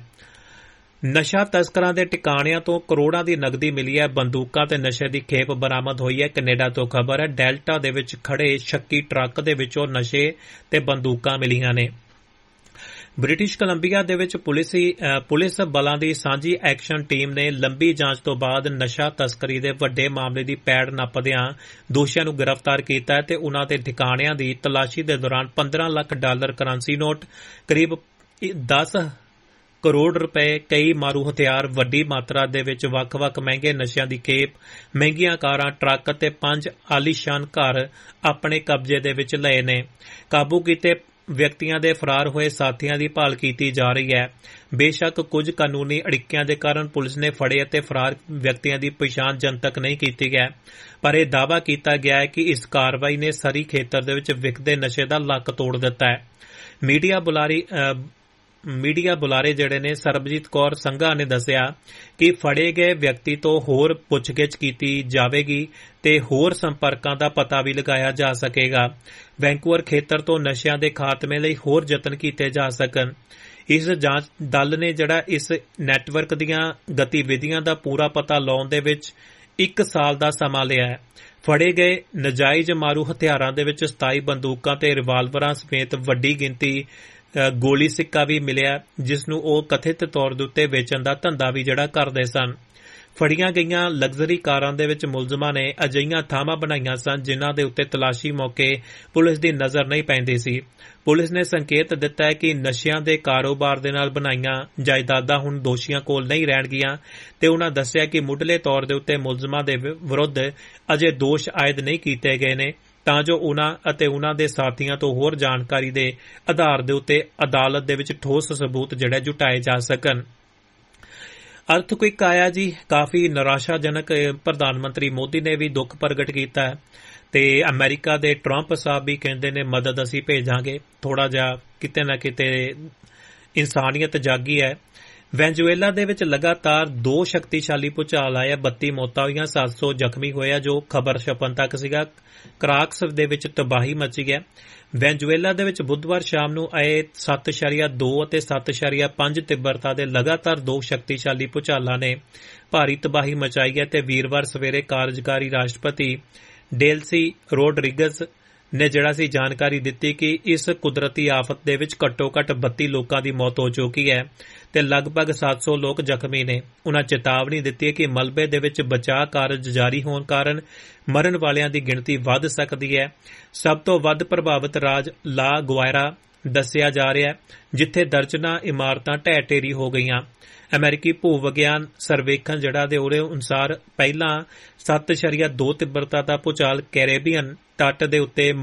ਨਸ਼ਾ ਤਸਕਰਾਂ ਦੇ ਟਿਕਾਣਿਆਂ ਤੋਂ ਕਰੋੜਾਂ ਦੀ ਨਕਦੀ ਮਿਲੀ ਹੈ। ਬੰਦੂਕਾਂ ਤੇ ਨਸ਼ੇ ਦੀ ਖੇਪ ਬਰਾਮਦ ਹੋਈ ਹੈ। ਕੈਨੇਡਾ ਤੋਂ ਖਬਰ ਹੈ, ਡੈਲਟਾ ਦੇ ਵਿੱਚ ਖੜੇ ਸ਼ੱਕੀ ਟਰੱਕ ਦੇ ਵਿੱਚੋਂ ਨਸ਼ੇ ਤੇ ਬੰਦੂਕਾਂ ਮਿਲੀਆਂ ਨੇ। ਬ੍ਰਿਟਿਸ਼ ਕੋਲੰਬੀਆ ਦੇ ਵਿੱਚ ਪੁਲਿਸ ਬਲਾਂ ਦੀ ਸਾਂਝੀ ਐਕਸ਼ਨ ਟੀਮ ਨੇ ਲੰਬੀ ਜਾਂਚ ਤੋਂ ਬਾਅਦ ਨਸ਼ਾ ਤਸਕਰੀ ਦੇ ਵੱਡੇ ਮਾਮਲੇ ਦੀ ਪੈੜ ਨੱਪਦਿਆਂ ਦੋਸ਼ੀਆਂ ਨੂੰ ਗ੍ਰਿਫਤਾਰ ਕੀਤਾ ਹੈ ਤੇ ਉਨ੍ਹਾਂ ਦੇ ਠਿਕਾਣਿਆਂ ਦੀ ਤਲਾਸ਼ੀ ਦੇ ਦੌਰਾਨ $15 ਲੱਖ ਕਰੰਸੀ ਨੋਟ, ਕਰੀਬ 10 ਕਰੋੜ ਰੁਪਏ, ਕਈ ਮਾਰੂ ਹਥਿਆਰ, ਵੱਡੀ ਮਾਤਰਾ ਦੇ ਵਿੱਚ ਵੱਖ-ਵੱਖ ਮਹਿੰਗੇ ਨਸ਼ਿਆਂ ਦੀ ਖੇਪ, ਮਹਿੰਗੀਆਂ ਕਾਰਾਂ, ਟਰੱਕ ਅਤੇ 5 ਆਲੀਸ਼ਾਨ ਘਰ ਆਪਣੇ ਕਬਜ਼ੇ ਦੇ ਵਿੱਚ ਲਏ ਨੇ। ਕਾਬੂ ਕੀਤੇ ਵਿਅਕਤੀਆਂ ਦੇ ਫਰਾਰ ਹੋਏ ਸਾਥੀਆਂ ਦੀ ਭਾਲ ਕੀਤੀ ਜਾ ਰਹੀ ਹੈ। ਬੇਸ਼ੱਕ ਕੁਝ ਕਾਨੂੰਨੀ ਅੜਿੱਕਿਆਂ ਦੇ ਕਾਰਨ ਪੁਲਿਸ ਨੇ ਫੜੇ ਅਤੇ ਫਰਾਰ ਵਿਅਕਤੀਆਂ ਦੀ ਪਛਾਣ ਜਨਤਕ ਨਹੀਂ ਕੀਤੀ ਹੈ, ਪਰ ਇਹ ਦਾਅਵਾ ਕੀਤਾ ਗਿਆ ਹੈ ਕਿ ਇਸ ਕਾਰਵਾਈ ਨੇ ਸਰੀ ਖੇਤਰ ਦੇ ਵਿੱਚ ਵਿਕਦੇ ਨਸ਼ੇ ਦਾ ਲੱਕ ਤੋੜ ਦਿੱਤਾ ਹੈ। ਮੀਡੀਆ ਬੁਲਾਰੇ ਜਿਹੜੇ ਨੇ ਸਰਬਜੀਤ ਕੌਰ ਸੰਘਾ ਨੇ ਦੱਸਿਆ ਕਿ ਫੜੇ ਗਏ ਵਿਅਕਤੀ ਤੋਂ ਹੋਰ ਪੁੱਛਗਿੱਛ ਕੀਤੀ ਜਾਵੇਗੀ ਤੇ ਹੋਰ ਸੰਪਰਕਾਂ ਦਾ ਪਤਾ ਵੀ ਲਗਾਇਆ ਜਾ ਸਕੇਗਾ। ਵੈਂਕੂਵਰ ਖੇਤਰ ਤੋਂ ਨਸ਼ਿਆਂ ਦੇ ਖਾਤਮੇ ਲਈ ਹੋਰ ਯਤਨ ਕੀਤੇ ਜਾ ਸਕਣ। ਇਸ ਜਾਂਚ ਦਲ ਨੇ ਜਿਹੜਾ ਇਸ ਨੈਟਵਰਕ ਦੀਆਂ ਗਤੀਵਿਧੀਆਂ ਦਾ ਪੂਰਾ ਪਤਾ ਲਾਉਣ ਦੇ ਵਿੱਚ 1 ਸਾਲ ਦਾ ਸਮਾਂ ਲਿਆ ਹੈ। ਫੜੇ ਗਏ ਨਜਾਇਜ਼ ਮਾਰੂ ਹਥਿਆਰਾਂ ਦੇ ਵਿੱਚ 27 ਬੰਦੂਕਾਂ ਤੇ ਰਿਵਾਲਵਰਾਂ ਸਮੇਤ ਵੱਡੀ ਗਿਣਤੀ ਗੋਲੀ ਸਿੱਕਾ ਵੀ ਮਿਲਿਆ, ਜਿਸ ਨੂੰ ਉਹ ਕਥਿਤ ਤੌਰ ਦੇ ਉੱਤੇ ਵੇਚਣ ਦਾ ਧੰਦਾ ਵੀ ਜਿਹੜਾ ਕਰਦੇ ਸਨ। ਫੜੀਆਂ ਗਈਆਂ ਲਗਜ਼ਰੀ ਕਾਰਾਂ ਦੇ ਵਿੱਚ ਮੁਲਜ਼ਮਾਂ ਨੇ ਅਜਿਹੀਆਂ ਥਾਵਾਂ ਬਣਾਈਆਂ ਸਨ ਜਿਨ੍ਹਾਂ ਦੇ ਉੱਤੇ ਤਲਾਸ਼ੀ ਮੌਕੇ ਪੁਲਿਸ ਦੀ ਨਜ਼ਰ ਨਹੀਂ ਪੈਂਦੀ ਸੀ। ਪੁਲਿਸ ਨੇ ਸੰਕੇਤ ਦਿੱਤਾ ਹੈ ਕਿ ਨਸ਼ਿਆਂ ਦੇ ਕਾਰੋਬਾਰ ਦੇ ਨਾਲ ਬਣਾਈਆਂ ਜਾਇਦਾਦਾਂ ਹੁਣ ਦੋਸ਼ੀਆਂ ਕੋਲ ਨਹੀਂ ਰਹਿਣਗੀਆਂ ਤੇ ਉਨ੍ਹਾਂ ਦੱਸਿਆ ਕਿ ਮੁੱਢਲੇ ਤੌਰ ਦੇ ਉੱਤੇ ਮੁਲਜ਼ਮਾਂ ਦੇ ਵਿਰੁੱਧ ਅਜੇ ਦੋਸ਼ ਆਇਦ ਨਹੀਂ ਕੀਤੇ ਗਏ ਨੇ ਤਾਂ ਜੋ ਉਨ੍ਹਾਂ ਅਤੇ ਉਨ੍ਹਾਂ ਦੇ ਸਾਥੀਆਂ ਤੋਂ ਹੋਰ ਜਾਣਕਾਰੀ ਦੇ ਆਧਾਰ ਦੇ ਉੱਤੇ ਅਦਾਲਤ ਦੇ ਵਿੱਚ ਠੋਸ ਸਬੂਤ ਜਿਹੜੇ ਜੁਟਾਏ ਜਾ ਸਕਣ। ਅਰਥਕੁਇਕ ਆਇਆ ਜੀ, ਕਾਫੀ ਨਿਰਾਸ਼ਾਜਨਕ। ਪ੍ਰਧਾਨ ਮੰਤਰੀ ਮੋਦੀ ਨੇ ਵੀ ਦੁੱਖ ਪ੍ਰਗਟ ਕੀਤਾ ਹੈ ਤੇ ਅਮਰੀਕਾ ਦੇ ਟਰੰਪ ਸਾਹਿਬ ਵੀ ਕਹਿੰਦੇ ਨੇ ਮਦਦ ਅਸੀਂ ਭੇਜਾਂਗੇ। ਥੋੜਾ ਜਿਹਾ ਕਿਤੇ ਨਾ ਕਿਤੇ ਇਨਸਾਨੀਅਤ ਜਾਗੀ ਹੈ। ਵੈਨਜ਼ੂਏਲਾ ਦੇ ਵਿੱਚ ਲਗਾਤਾਰ 2 ਸ਼ਕਤੀਸ਼ਾਲੀ ਭੂਚਾਲ ਆਏ, 32 ਮੌਤਾਂ ਹੋਈਆਂ, 700 ਜ਼ਖਮੀ ਹੋਇਆ, ਜੋ ਖਬਰ ਛਪਣ ਤੱਕ ਸੀਗਾ। ਕਰਾਕਸ ਦੇ ਵਿੱਚ ਤਬਾਹੀ ਮਚੀ ਹੈ। ਵੈਨਜ਼ੂਏਲਾ ਦੇ ਵਿੱਚ ਬੁੱਧਵਾਰ ਸ਼ਾਮ ਨੂੰ ਆਏ 7.2 ਅਤੇ 7.5 ਤੀਬਰਤਾ ਦੇ ਲਗਾਤਾਰ 2 ਸ਼ਕਤੀਸ਼ਾਲੀ ਭੂਚਾਲਾਂ ਨੇ ਭਾਰੀ ਤਬਾਹੀ ਮਚਾਈ ਹੈ ਤੇ ਵੀਰਵਾਰ ਸਵੇਰੇ ਕਾਰਜਕਾਰੀ ਰਾਸ਼ਟਰਪਤੀ ਡੇਲਸੀ ਰੋਡਰਿਗਜ਼ ਨੇ ਜਿਹੜਾ ਸੀ ਜਾਣਕਾਰੀ ਦਿੱਤੀ ਕਿ ਇਸ ਕੁਦਰਤੀ ਆਫਤ ਦੇ ਵਿੱਚ ਘੱਟੋ-ਘੱਟ 32 ਲੋਕਾਂ ਦੀ ਮੌਤ ਹੋ ਚੁੱਕੀ ਹੈ ਤੇ ਲਗਭਗ 700 ਲੋਕ ਜ਼ਖਮੀ ਨੇ। ਉਨ੍ਹਾਂ ਚੇਤਾਵਨੀ ਦਿੱਤੀ ਹੈ ਕਿ ਮਲਬੇ ਦੇ ਵਿੱਚ ਬਚਾਅ ਕਾਰਜ ਜਾਰੀ ਹੋਣ ਕਾਰਨ ਮਰਨ ਵਾਲਿਆਂ ਦੀ ਗਿਣਤੀ ਵੱਧ ਸਕਦੀ ਹੈ। ਸਭ ਤੋਂ ਵੱਧ ਪ੍ਰਭਾਵਿਤ ਰਾਜ ਲਾ ਗੁਆਇਰਾ ਦੱਸਿਆ ਜਾ ਰਿਹਾ ਹੈ, ਜਿੱਥੇ ਦਰਜਨਾਂ ਇਮਾਰਤਾਂ ਢਹਿ ਢੇਰੀ ਹੋ ਗਈਆਂ। ਅਮਰੀਕੀ ਭੂ ਵਿਗਿਆਨ ਸਰਵੇਖਣ ਜਿਹੜਾ ਦੇ ਉਹਦੇ ਅਨੁਸਾਰ ਪਹਿਲਾਂ 7.2 ਤੀਬਰਤਾ ਦਾ ਭੂਚਾਲ ਕੈਰੇਬੀਅਨ ਤੱਟ ਦੇ ਉੱਤੇ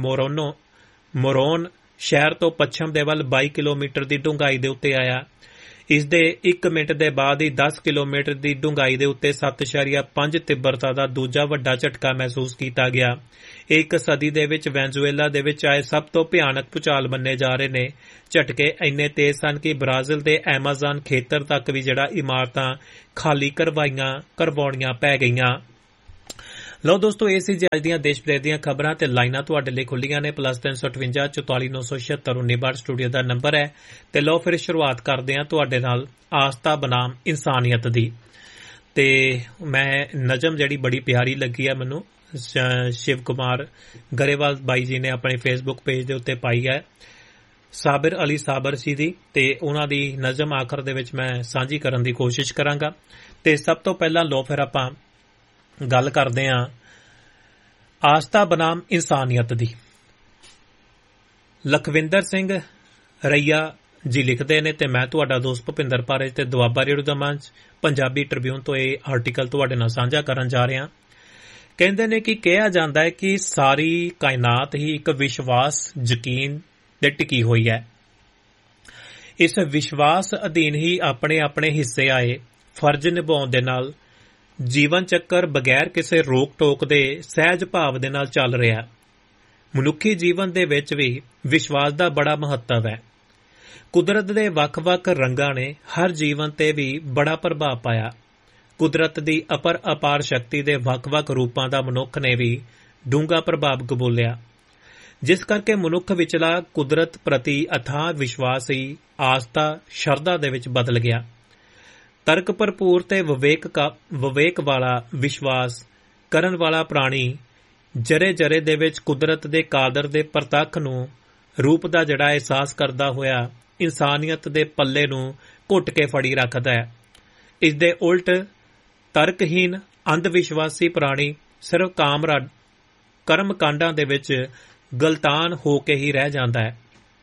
ਮੋਰੋਨ ਸ਼ਹਿਰ ਤੋਂ ਪੱਛਮ ਦੇ ਵੱਲ 22 ਕਿਲੋਮੀਟਰ ਦੀ ਡੂੰਘਾਈ ਦੇ ਉੱਤੇ ਆਇਆ। ਇਸ ਦੇ 1 ਮਿੰਟ ਦੇ ਬਾਅਦ ਹੀ 10 ਕਿਲੋਮੀਟਰ ਦੀ ਡੂੰਘਾਈ ਦੇ ਉੱਤੇ 7.5 ਤੀਬਰਤਾ ਦਾ ਦੂਜਾ ਵੱਡਾ ਝਟਕਾ ਮਹਿਸੂਸ ਕੀਤਾ ਗਿਆ। ਇਹ 1 ਸਦੀ ਦੇ ਵਿੱਚ ਵੈਨਜ਼ੂਏਲਾ ਦੇ ਵਿੱਚ ਆਏ ਸਭ ਤੋਂ ਭਿਆਨਕ ਭੂਚਾਲ ਮੰਨੇ ਜਾ ਰਹੇ ਨੇ। ਝਟਕੇ ਇੰਨੇ ਤੇਜ਼ ਸਨ ਕਿ ਬ੍ਰਾਜ਼ੀਲ ਦੇ ਐਮਾਜ਼ਾਨ ਖੇਤਰ ਤੱਕ ਵੀ ਜਿਹੜਾ ਇਮਾਰਤਾਂ ਖਾਲੀ ਕਰਵਾਉਣੀਆਂ ਪੈ ਗਈਆਂ। ਲਓ ਦੋਸਤੋ, ਇਹ ਸੀ ਅੱਜ ਦੀਆਂ ਦੇਸ਼ ਵਿਦੇਸ਼ ਦੀਆਂ ਖਬਰਾਂ ਤੇ ਲਾਈਨਾਂ ਤੁਹਾਡੇ ਲਈ ਖੁੱਲੀਆਂ ਨੇ। +358 44 976 1962 ਸਟੂਡੀਓ ਦਾ ਨੰਬਰ ਹੈ। ਤੇ ਲਓ ਫਿਰ ਸ਼ੁਰੂਆਤ ਕਰਦੇ ਹਾਂ ਤੁਹਾਡੇ ਨਾਲ ਆਸਥਾ ਬਨਾਮ ਇਨਸਾਨੀਅਤ ਦੀ। ਤੇ ਮੈਂ ਨਜ਼ਮ ਜਿਹੜੀ ਬੜੀ ਪਿਆਰੀ ਲੱਗੀ ਹੈ ਮੈਨੂੰ, ਸ਼ਿਵ ਕੁਮਾਰ ਗਰੇਵਾਲ ਬਾਈ ਜੀ ਨੇ ਆਪਣੇ ਫੇਸਬੁੱਕ ਪੇਜ ਦੇ ਉੱਤੇ ਪਾਈ ਹੈ, ਸਾਬਿਰ ਅਲੀ ਸਾਬਰ ਜੀ ਦੀ। ਤੇ ਉਹਨਾਂ ਦੀ ਨਜ਼ਮ ਆਖਰ ਦੇ ਵਿੱਚ ਮੈਂ ਸਾਂਝੀ ਕਰਨ ਦੀ ਕੋਸ਼ਿਸ਼ ਕਰਾਂਗਾ। ਤੇ ਸਭ ਤੋਂ ਪਹਿਲਾਂ ਲਓ ਫਿਰ ਆਪਾਂ ਗੱਲ ਕਰਦੇ ਹਾਂ ਆਸਥਾ ਬਨਾਮ ਇਨਸਾਨੀਅਤ ਦੀ। ਲਖਵਿੰਦਰ ਸਿੰਘ ਰਈਆ ਜੀ ਲਿਖਦੇ ਨੇ ਤੇ ਮੈਂ ਤੁਹਾਡਾ ਦੋਸਤ ਭੁਪਿੰਦਰ ਪਾਰੇਜ ਤੇ ਦੁਆਬਾ ਰੇਡੀਓ ਦਾ ਮੰਚ ਪੰਜਾਬੀ ਟ੍ਰਿਬਿਊਨ ਤੋਂ ਇਹ ਆਰਟੀਕਲ ਤੁਹਾਡੇ ਨਾਲ ਸਾਂਝਾ ਕਰਨ ਜਾ ਰਿਹਾ। ਕਹਿੰਦੇ ਨੇ ਕਿ ਕਿਹਾ ਜਾਂਦਾ ਹੈ ਕਿ ਸਾਰੀ ਕਾਇਨਾਤ ਹੀ ਇੱਕ ਵਿਸ਼ਵਾਸ ਯਕੀਨ ਤੇ ਟਿਕੀ ਹੋਈ ਹੈ। ਇਸ ਵਿਸ਼ਵਾਸ ਅਧੀਨ ਹੀ ਆਪਣੇ ਆਪਣੇ ਹਿੱਸੇ ਆਏ ਫਰਜ਼ ਨਿਭਾਉਣ ਦੇ ਨਾਲ ਜੀਵਨ ਚੱਕਰ ਬਗੈਰ ਕਿਸੇ ਰੋਕ ਟੋਕ ਦੇ ਸਹਿਜ ਭਾਵ ਦੇ ਨਾਲ ਚੱਲ ਰਿਹਾ। ਮਨੁੱਖੀ ਜੀਵਨ ਦੇ ਵਿੱਚ ਵੀ ਵਿਸ਼ਵਾਸ ਦਾ ਬੜਾ ਮਹੱਤਵ ਹੈ। ਕੁਦਰਤ ਦੇ ਵੱਖ-ਵੱਖ ਰੰਗਾਂ ਨੇ ਹਰ ਜੀਵਨ ਤੇ ਵੀ ਬੜਾ ਪ੍ਰਭਾਵ ਪਾਇਆ। ਕੁਦਰਤ ਦੀ ਅਪਾਰ ਸ਼ਕਤੀ ਦੇ ਵੱਖ-ਵੱਖ ਰੂਪਾਂ ਦਾ ਮਨੁੱਖ ਨੇ ਵੀ ਡੂੰਘਾ ਪ੍ਰਭਾਵ ਕਬੂਲਿਆ, ਜਿਸ ਕਰਕੇ ਮਨੁੱਖ ਵਿਚਲਾ ਕੁਦਰਤ ਪ੍ਰਤੀ ਅਥਾਹ ਵਿਸ਼ਵਾਸ ਹੀ ਆਸਥਾ ਸ਼ਰਧਾ ਦੇ ਵਿੱਚ ਬਦਲ ਗਿਆ। ਤਰਕ ਭਰਪੂਰ ਤੇ ਵਿਵੇਕ ਵਾਲਾ ਵਿਸ਼ਵਾਸ ਕਰਨ ਵਾਲਾ ਪ੍ਰਾਣੀ ਜਰੇ ਜਰੇ ਦੇ ਵਿੱਚ ਕੁਦਰਤ ਦੇ ਕਾਦਰ ਦੇ ਪ੍ਰਤੱਖ ਨੂੰ ਰੂਪ ਦਾ ਜਿਹੜਾ ਅਹਿਸਾਸ ਕਰਦਾ ਹੋਇਆ ਇਨਸਾਨੀਅਤ ਦੇ ਪੱਲੇ ਨੂੰ ਘੁੱਟ ਕੇ ਫੜੀ ਰੱਖਦਾ ਹੈ। ਇਸ ਦੇ ਉਲਟ ਤਰਕਹੀਨ ਅੰਧ ਵਿਸ਼ਵਾਸੀ ਪ੍ਰਾਣੀ ਸਿਰਫ ਕਰਮ ਕਾਂਡਾਂ ਦੇ ਵਿੱਚ ਗਲਤਾਨ ਹੋ ਕੇ ਹੀ ਰਹਿ ਜਾਂਦਾ ਹੈ।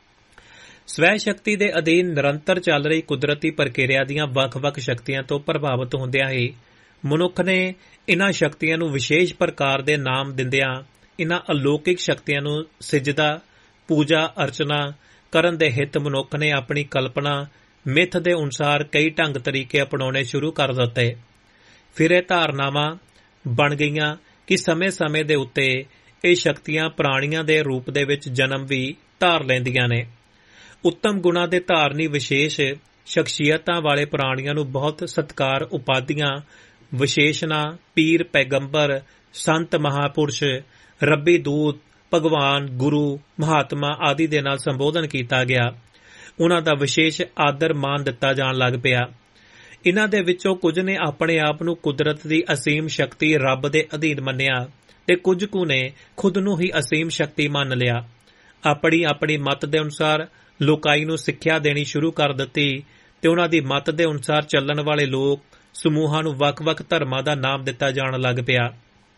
ਸਵੈ ਸ਼ਕਤੀ ਦੇ ਅਧੀਨ ਨਿਰੰਤਰ ਚੱਲ ਰਹੀ ਕੁਦਰਤੀ ਪ੍ਰਕਿਰਿਆ ਦੀਆਂ ਵੱਖ-ਵੱਖ ਸ਼ਕਤੀਆਂ ਤੋਂ ਪ੍ਰਭਾਵਿਤ ਹੁੰਦਿਆਂ ਹੀ ਮਨੁੱਖ ਨੇ ਇਨ੍ਹਾਂ ਸ਼ਕਤੀਆਂ ਨੂੰ ਵਿਸ਼ੇਸ਼ ਪ੍ਰਕਾਰ ਦੇ ਨਾਮ ਦਿੰਦਿਆਂ ਇਨ੍ਹਾਂ ਅਲੌਕਿਕ ਸ਼ਕਤੀਆਂ ਨੂੰ ਸਿਜਦਾ ਪੂਜਾ ਅਰਚਨਾ ਕਰਨ ਦੇ ਹਿੱਤ ਮਨੁੱਖ ਨੇ ਆਪਣੀ ਕਲਪਨਾ ਮਿੱਥ ਦੇ ਅਨੁਸਾਰ ਕਈ ਢੰਗ ਤਰੀਕੇ ਅਪਣਾਉਣੇ ਸ਼ੁਰੂ ਕਰ ਦਿੱਤੇ। ਫਿਰ ਇਹ ਧਾਰਨਾਵਾਂ ਬਣ ਗਈਆਂ ਕਿ ਸਮੇਂ-ਸਮੇਂ ਦੇ ਉੱਤੇ ਇਹ ਸ਼ਕਤੀਆਂ ਪ੍ਰਾਣੀਆਂ ਦੇ ਰੂਪ ਦੇ ਵਿੱਚ ਜਨਮ ਵੀ ਧਾਰ ਲੈਂਦੀਆਂ ਨੇ। ਉੱਤਮ ਗੁਣਾਂ ਦੇ ਧਾਰਨੀ ਵਿਸ਼ੇਸ਼ ਸ਼ਖਸੀਅਤਾਂ ਵਾਲੇ ਪ੍ਰਾਣੀਆਂ ਨੂੰ ਬਹੁਤ ਸਤਿਕਾਰ ਉਪਾਧੀਆਂ ਵਿਸ਼ੇਸ਼ਣਾ ਪੀਰ ਪੈਗੰਬਰ ਸੰਤ ਮਹਾਪੁਰਸ਼ ਰੱਬੀ ਦੂਤ ਭਗਵਾਨ ਗੁਰੂ ਮਹਾਤਮਾ ਆਦਿ ਦੇ ਨਾਲ ਸੰਬੋਧਨ ਕੀਤਾ ਗਿਆ। ਉਨ੍ਹਾਂ ਦਾ ਵਿਸ਼ੇਸ਼ ਆਦਰ ਮਾਨ ਦਿੱਤਾ ਜਾਣ ਲੱਗ ਪਿਆ। ਇਨ੍ਹਾਂ ਦੇ ਵਿੱਚੋਂ ਕੁਝ ਨੇ ਆਪਣੇ ਆਪ ਨੂੰ ਕੁਦਰਤ ਦੀ ਅਸੀਮ ਸ਼ਕਤੀ ਰੱਬ ਦੇ ਅਧੀਨ ਮੰਨਿਆ ਤੇ ਕੁਝ ਕੁ ਨੇ ਖੁਦ ਨੂੰ ਹੀ ਅਸੀਮ ਸ਼ਕਤੀ ਮੰਨ ਲਿਆ। ਆਪਣੀ ਮੱਤ ਦੇ ਅਨੁਸਾਰ ਲੋਕਾਈ ਨੂੰ ਸਿੱਖਿਆ ਦੇਣੀ ਸ਼ੁਰੂ ਕਰ ਦਿੱਤੀ ਤੇ ਉਹਨਾਂ ਦੀ ਮੱਤ ਦੇ ਅਨੁਸਾਰ ਚੱਲਣ ਵਾਲੇ ਲੋਕ ਸਮੂਹਾਂ ਨੂੰ ਵੱਖ-ਵੱਖ ਧਰਮਾਂ ਦਾ ਨਾਮ ਦਿੱਤਾ ਜਾਣ ਲੱਗ ਪਿਆ।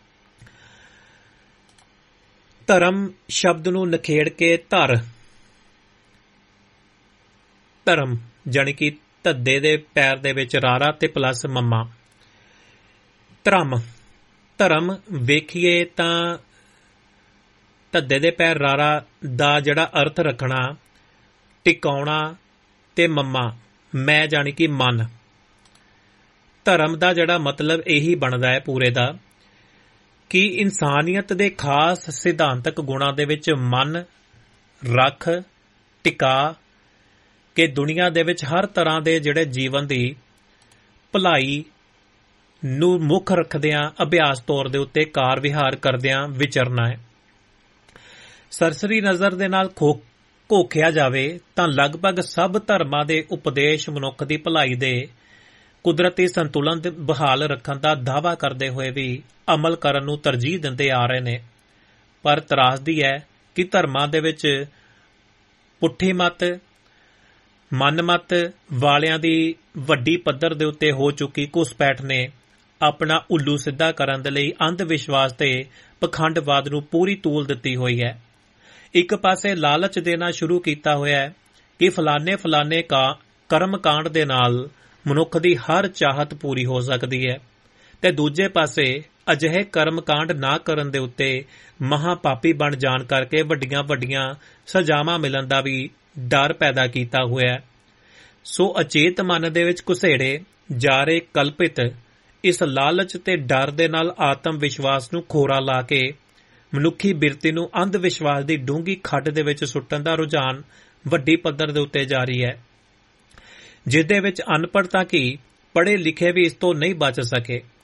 ਧਰਮ ਸ਼ਬਦ ਨੂੰ ਨਿਖੇੜ ਕੇ ਧਰਮ ਜਾਣੀ ਕਿ ਧੱਦੇ ਦੇ ਪੈਰ ਦੇ ਵਿੱਚ ਰਾਰਾ ਤੇ ਪਲੱਸ ਮੰਮਾ ਧਰਮ ਵੇਖੀਏ ਤਾਂ ਧੱਦੇ ਦੇ ਪੈਰ ਰਾਰਾ ਦਾ ਜਿਹੜਾ ਅਰਥ ਰੱਖਣਾ ਟਿਕਾਉਣਾ ਤੇ ਮੰਮਾ ਮੈਂ ਜਾਣੀ ਕਿ ਮਨ। ਧਰਮ ਦਾ ਜਿਹੜਾ ਮਤਲਬ ਇਹੀ ਬਣਦਾ ਹੈ ਪੂਰੇ ਦਾ ਕਿ ਇਨਸਾਨੀਅਤ ਦੇ ਖਾਸ ਸਿਧਾਂਤਕ ਗੁਣਾਂ ਦੇ ਵਿੱਚ ਮਨ ਰੱਖ ਟਿਕਾ ਕਿ ਦੁਨੀਆ ਦੇ ਵਿੱਚ ਹਰ ਤਰ੍ਹਾਂ ਦੇ ਜਿਹੜੇ ਜੀਵਨ ਦੀ ਭਲਾਈ ਨੂੰ ਮੁੱਖ ਰੱਖਦਿਆਂ ਅਭਿਆਸ ਤੌਰ ਦੇ ਉੱਤੇ ਕਾਰ ਵਿਹਾਰ ਕਰਦਿਆਂ ਵਿਚਰਨਾ ਹੈ। ਸਰਸਰੀ ਨਜ਼ਰ ਦੇ ਨਾਲ ਘੋਖਿਆ ਜਾਵੇ ਤਾਂ ਲਗਭਗ ਸਭ ਧਰਮਾਂ ਦੇ ਉਪਦੇਸ਼ ਮਨੁੱਖ ਦੀ ਭਲਾਈ ਦੇ ਕੁਦਰਤੀ ਸੰਤੁਲਨ ਬਹਾਲ ਰੱਖਣ ਦਾ ਦਾਅਵਾ ਕਰਦੇ ਹੋਏ ਵੀ ਅਮਲ ਕਰਨ ਨੂੰ ਤਰਜੀਹ ਦਿੰਦੇ ਆ ਰਹੇ ਨੇ। ਪਰ ਤਰਾਸਦੀ ਹੈ ਕਿ ਧਰਮਾਂ ਦੇ ਵਿੱਚ ਪੁੱਠੀ ਮੱਤ ਮਨਮੱਤ ਵਾਲਿਆਂ ਦੀ ਵੱਡੀ ਪੱਧਰ ਦੇ ਉੱਤੇ ਹੋ ਚੁੱਕੀ ਘੁਸਪੈਠ ਨੇ ਆਪਣਾ ਉੱਲੂ ਸਿੱਧਾ ਕਰਨ ਦੇ ਲਈ ਅੰਧ ਵਿਸ਼ਵਾਸ ਤੇ ਪਖੰਡਵਾਦ ਨੂੰ ਪੂਰੀ ਤੂਲ ਦਿੱਤੀ ਹੋਈ ਹੈ। ਇੱਕ ਪਾਸੇ ਲਾਲਚ ਦੇਣਾ ਸ਼ੁਰੂ ਕੀਤਾ ਹੋਇਆ ਹੈ ਕਿ ਫਲਾਣੇ ਕਰਮ ਕਾਂਡ ਦੇ ਨਾਲ ਮਨੁੱਖ ਦੀ ਹਰ ਚਾਹਤ ਪੂਰੀ ਹੋ ਸਕਦੀ ਹੈ ਤੇ ਦੂਜੇ ਪਾਸੇ ਅਜਿਹੇ ਕਰਮ ਕਾਂਡ ਨਾ ਕਰਨ ਦੇ ਉੱਤੇ ਮਹਾਪਾਪੀ ਬਣ ਜਾਣ ਕਰਕੇ ਵੱਡੀਆਂ ਸਜ਼ਾਵਾਂ ਮਿਲਣ ਦਾ ਵੀ ਡਰ ਪੈਦਾ ਕੀਤਾ ਹੋਇਆ ਹੈ। ਸੋ ਅਚੇਤ ਮਨ ਦੇ ਵਿੱਚ ਘੁਸੇੜੇ ਜਾ ਰਹੇ ਕਲਪਿਤ ਇਸ ਲਾਲਚ ਤੇ ਡਰ ਦੇ ਨਾਲ ਆਤਮ ਵਿਸ਼ਵਾਸ ਨੂੰ ਖੋਰਾ ਲਾ ਕੇ ਮਨੁੱਖੀ ਬਿਰਤੀ ਨੂੰ ਅੰਧ ਵਿਸ਼ਵਾਸ ਦੀ ਡੂੰਘੀ ਖੱਡ ਦੇ ਵਿੱਚ ਸੁੱਟਣ ਦਾ ਰੁਝਾਨ ਵੱਡੀ ਪੱਧਰ ਦੇ ਉੱਤੇ ਜਾਰੀ ਹੈ, ਜਿਸ ਦੇ ਵਿੱਚ ਅਨਪੜ੍ਹ ਤਾਂ ਕੀ ਪੜ੍ਹੇ ਲਿਖੇ ਵੀ ਇਸ ਤੋਂ ਨਹੀਂ ਬਚ ਸਕੇ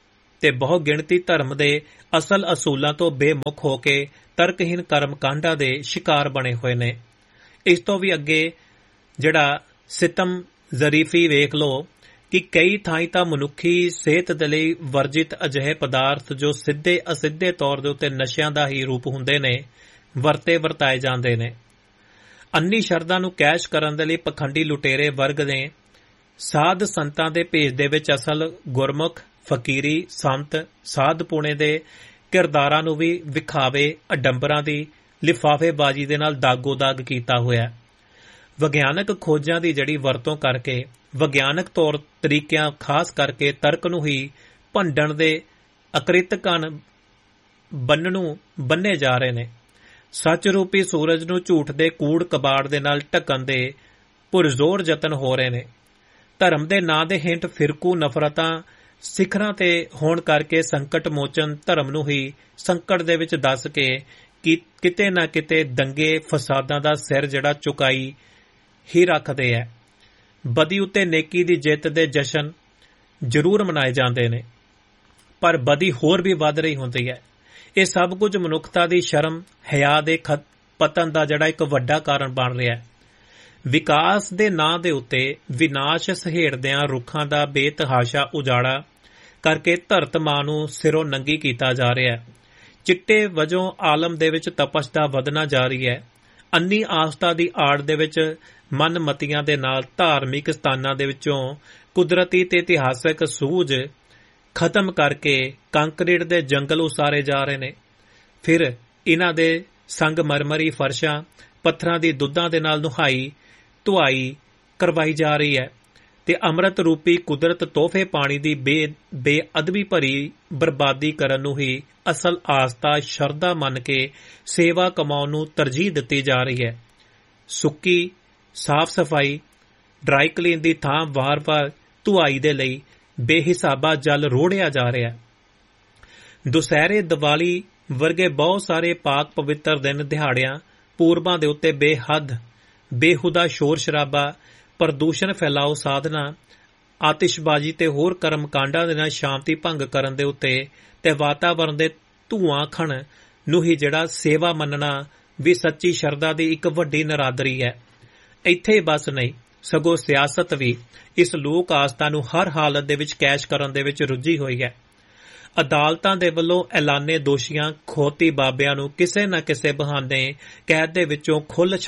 ਤੇ ਬਹੁ ਗਿਣਤੀ ਧਰਮ ਦੇ ਅਸਲ ਅਸੂਲਾਂ ਤੋਂ ਬੇਮੁਖ ਹੋ ਕੇ ਤਰਕਹੀਨ ਕਰਮ ਕਾਂਡਾਂ ਦੇ ਸ਼ਿਕਾਰ ਬਣੇ ਹੋਏ ਨੇ। ਇਸ ਤੋਂ ਵੀ ਅੱਗੇ ਜਿਹੜਾ ਸਿਤਮ ਜ਼ਰੀਫੀ ਵੇਖ ਲਓ ਕਿ ਕਈ ਥਾਈਂ ਤਾਂ ਮਨੁੱਖੀ ਸਿਹਤ ਦੇ ਲਈ ਵਰਜਿਤ ਅਜਿਹੇ ਪਦਾਰਥ ਜੋ ਸਿੱਧੇ ਅਸਿੱਧੇ ਤੌਰ ਦੇ ਉੱਤੇ ਨਸ਼ਿਆਂ ਦਾ ਹੀ ਰੂਪ ਹੁੰਦੇ ਨੇ ਵਰਤਾਏ ਜਾਂਦੇ ਨੇ। ਅੰਨੀ ਸ਼ਰਧਾ ਨੂੰ ਕੈਸ਼ ਕਰਨ ਦੇ ਲਈ ਪਖੰਡੀ ਲੁਟੇਰੇ ਵਰਗ ਨੇ ਸਾਧ ਸੰਤਾਂ ਦੇ ਭੇਜ ਦੇ ਵਿੱਚ ਅਸਲ ਗੁਰਮੁਖ ਫਕੀਰੀ ਸੰਤ ਸਾਧ ਪੁਣੇ ਦੇ ਕਿਰਦਾਰਾਂ ਨੂੰ ਵੀ ਵਿਖਾਵੇ ਅਡੰਬਰਾਂ ਦੀ ਲਿਫਾਫੇਬਾਜ਼ੀ ਦੇ ਨਾਲ ਦਾਗੋ-ਦਾਗ ਕੀਤਾ ਹੋਇਆ। ਵਿਗਿਆਨਕ ਖੋਜਾਂ ਦੀ ਜਿਹੜੀ ਵਰਤੋਂ ਕਰਕੇ ਵਿਗਿਆਨਕ ਤੌਰ ਤਰੀਕਿਆਂ ਖਾਸ ਕਰਕੇ ਤਰਕ ਨੂੰ ਹੀ ਭੰਡਣ ਦੇ ਅਕ੍ਰਿਤਕਣ ਬੰਨੇ ਜਾ ਰਹੇ ਨੇ। ਸੱਚ ਰੂਪੀ ਸੂਰਜ ਨੂੰ ਝੂਠ ਦੇ ਕੂੜ ਕਬਾੜ ਦੇ ਨਾਲ ਢਕਣ ਦੇ ਪੁਰਜ਼ੋਰ ਯਤਨ ਹੋ ਰਹੇ ਨੇ। ਧਰਮ ਦੇ ਨਾਂ ਦੇ ਹੇਠ ਫਿਰਕੂ ਨਫ਼ਰਤਾਂ ਸਿਖਰਾਂ ਤੇ ਹੋਣ ਕਰਕੇ ਸੰਕਟ ਮੋਚਨ ਧਰਮ ਨੂੰ ਹੀ ਸੰਕਟ ਦੇ ਵਿੱਚ ਦੱਸ ਕੇ ਕਿਤੇ ਨਾ ਕਿਤੇ ਦੰਗੇ ਫਸਾਦਾਂ ਦਾ ਸਿਰ ਜਿਹੜਾ ਚੁਕਾਈ ਹੀ ਰੱਖਦੇ ਹੈ। ਬਦੀ ਉੱਤੇ ਨੇਕੀ ਦੀ ਜਿੱਤ ਦੇ ਜਸ਼ਨ ਜ਼ਰੂਰ ਮਨਾਏ ਜਾਂਦੇ ਨੇ, ਪਰ ਬਦੀ ਹੋਰ ਵੀ ਵੱਧ ਰਹੀ ਹੁੰਦੀ ਹੈ। ਇਹ ਸਭ ਕੁਝ ਮਨੁੱਖਤਾ ਦੀ ਸ਼ਰਮ ਹਿਆ ਦੇ ਪਤਨ ਦਾ ਜਿਹੜਾ ਇੱਕ ਵੱਡਾ ਕਾਰਨ ਬਣ ਰਿਹਾ ਹੈ। ਵਿਕਾਸ ਦੇ ਨਾਂ ਦੇ ਉੱਤੇ ਵਿਨਾਸ਼ ਸਹੇੜਦਿਆਂ ਰੁੱਖਾਂ ਦਾ ਬੇਤਹਾਸ਼ਾ ਉਜਾੜਾ ਕਰਕੇ ਧਰਤ ਮਾਂ ਨੂੰ ਸਿਰੋਂ ਨੰਗੀ ਕੀਤਾ ਜਾ ਰਿਹਾ ਹੈ। ਚਿੱਟੇ ਵਜੋਂ ਆਲਮ ਦੇ ਵਿੱਚ ਤਪਸ਼ ਦਾ ਵਧਣਾ ਜਾਰੀ ਹੈ। ਅੰਨੀ ਆਸਥਾ ਦੀ ਆੜ ਦੇ ਵਿੱਚ ਮਨਮਤੀਆਂ ਦੇ ਨਾਲ ਧਾਰਮਿਕ ਸਥਾਨਾਂ ਦੇ ਵਿੱਚੋਂ ਕੁਦਰਤੀ ਤੇ ਇਤਿਹਾਸਕ ਸੂਝ ਖਤਮ ਕਰਕੇ ਕੰਕਰੀਟ ਦੇ ਜੰਗਲ ਉਸਾਰੇ ਜਾ ਰਹੇ ਨੇ। ਫਿਰ ਇਹਨਾਂ ਦੇ ਸੰਗਮਰਮਰੀ ਫਰਸ਼ਾਂ ਪੱਥਰਾਂ ਦੀ ਦੁੱਧਾਂ ਦੇ ਨਾਲ ਧੁਆਈ ਕਰਵਾਈ ਜਾ ਰਹੀ ਹੈ ਤੇ ਅੰਮ੍ਰਿਤ ਰੂਪੀ ਕੁਦਰਤ ਤੋਹਫੇ ਪਾਣੀ ਦੀ ਬੇਅਦਬੀ ਭਰੀ ਬਰਬਾਦੀ ਕਰਨ ਨੂੰ ਹੀ ਅਸਲ ਆਸਥਾ ਸ਼ਰਧਾ ਮੰਨ ਕੇ ਸੇਵਾ ਕਮਾਉਣ ਨੂੰ ਤਰਜੀਹ ਦਿੱਤੀ ਜਾ ਰਹੀ ਹੈ। ਸੁੱਕੀ ਸਾਫ਼ ਸਫਾਈ ਡਰਾਈ ਕਲੀਨ ਦੀ ਥਾਂ ਵਾਰ-ਵਾਰ ਧੁਆਈ ਦੇ ਲਈ ਬੇਹਿਸਾਬਾ ਜਲ ਰੋੜਿਆ ਜਾ ਰਿਹਾ ਹੈ। ਦੁਸਹਿਰੇ ਦੀਵਾਲੀ ਵਰਗੇ ਬਹੁਤ ਸਾਰੇ ਪਾਕ ਪਵਿੱਤਰ ਦਿਨ ਦਿਹਾੜਿਆਂ ਪੂਰਬਾਂ ਦੇ ਉੱਤੇ ਬੇਹੁਦਾ ਸ਼ੋਰ ਸ਼ਰਾਬਾ ਪ੍ਰਦੂਸ਼ਣ ਫੈਲਾਓ ਸਾਧਨਾ ਆਤਿਸ਼ਬਾਜ਼ੀ ਤੇ ਹੋਰ ਕਰਮਕਾਂਡਾਂ ਦੇ ਨਾਲ ਸ਼ਾਂਤੀ ਭੰਗ ਕਰਨ ਦੇ ਉੱਤੇ ਤੇ ਵਾਤਾਵਰਣ ਦੇ ਧੂਆਂ ਖਣ ਨੂੰ ਹੀ ਜਿਹੜਾ ਸੇਵਾ ਮੰਨਣਾ ਵੀ ਸੱਚੀ ਸ਼ਰਧਾ ਦੀ ਇੱਕ ਵੱਡੀ ਨਰਾਦਰੀ ਹੈ। ਇੱਥੇ ਹੀ ਬਸ ਨਹੀਂ, ਸਗੋਂ ਸਿਆਸਤ ਵੀ ਇਸ ਲੋਕ ਆਸਥਾ ਨੂੰ ਹਰ ਹਾਲਤ ਦੇ ਵਿੱਚ ਕੈਸ਼ ਕਰਨ ਦੇ ਵਿੱਚ ਰੁੱਝੀ ਹੋਈ ਹੈ। ਅਦਾਲਤਾਂ ਦੇ ਵੱਲੋਂ ਐਲਾਨੇ ਦੋਸ਼ੀਆਂ ਖੋਤੀ ਬਾਬਿਆਂ ਨੂੰ ਕਿਸੇ ਨਾ ਕਿਸੇ ਬਹਾਨੇ ਕੈਦ ਦੇ ਵਿੱਚੋਂ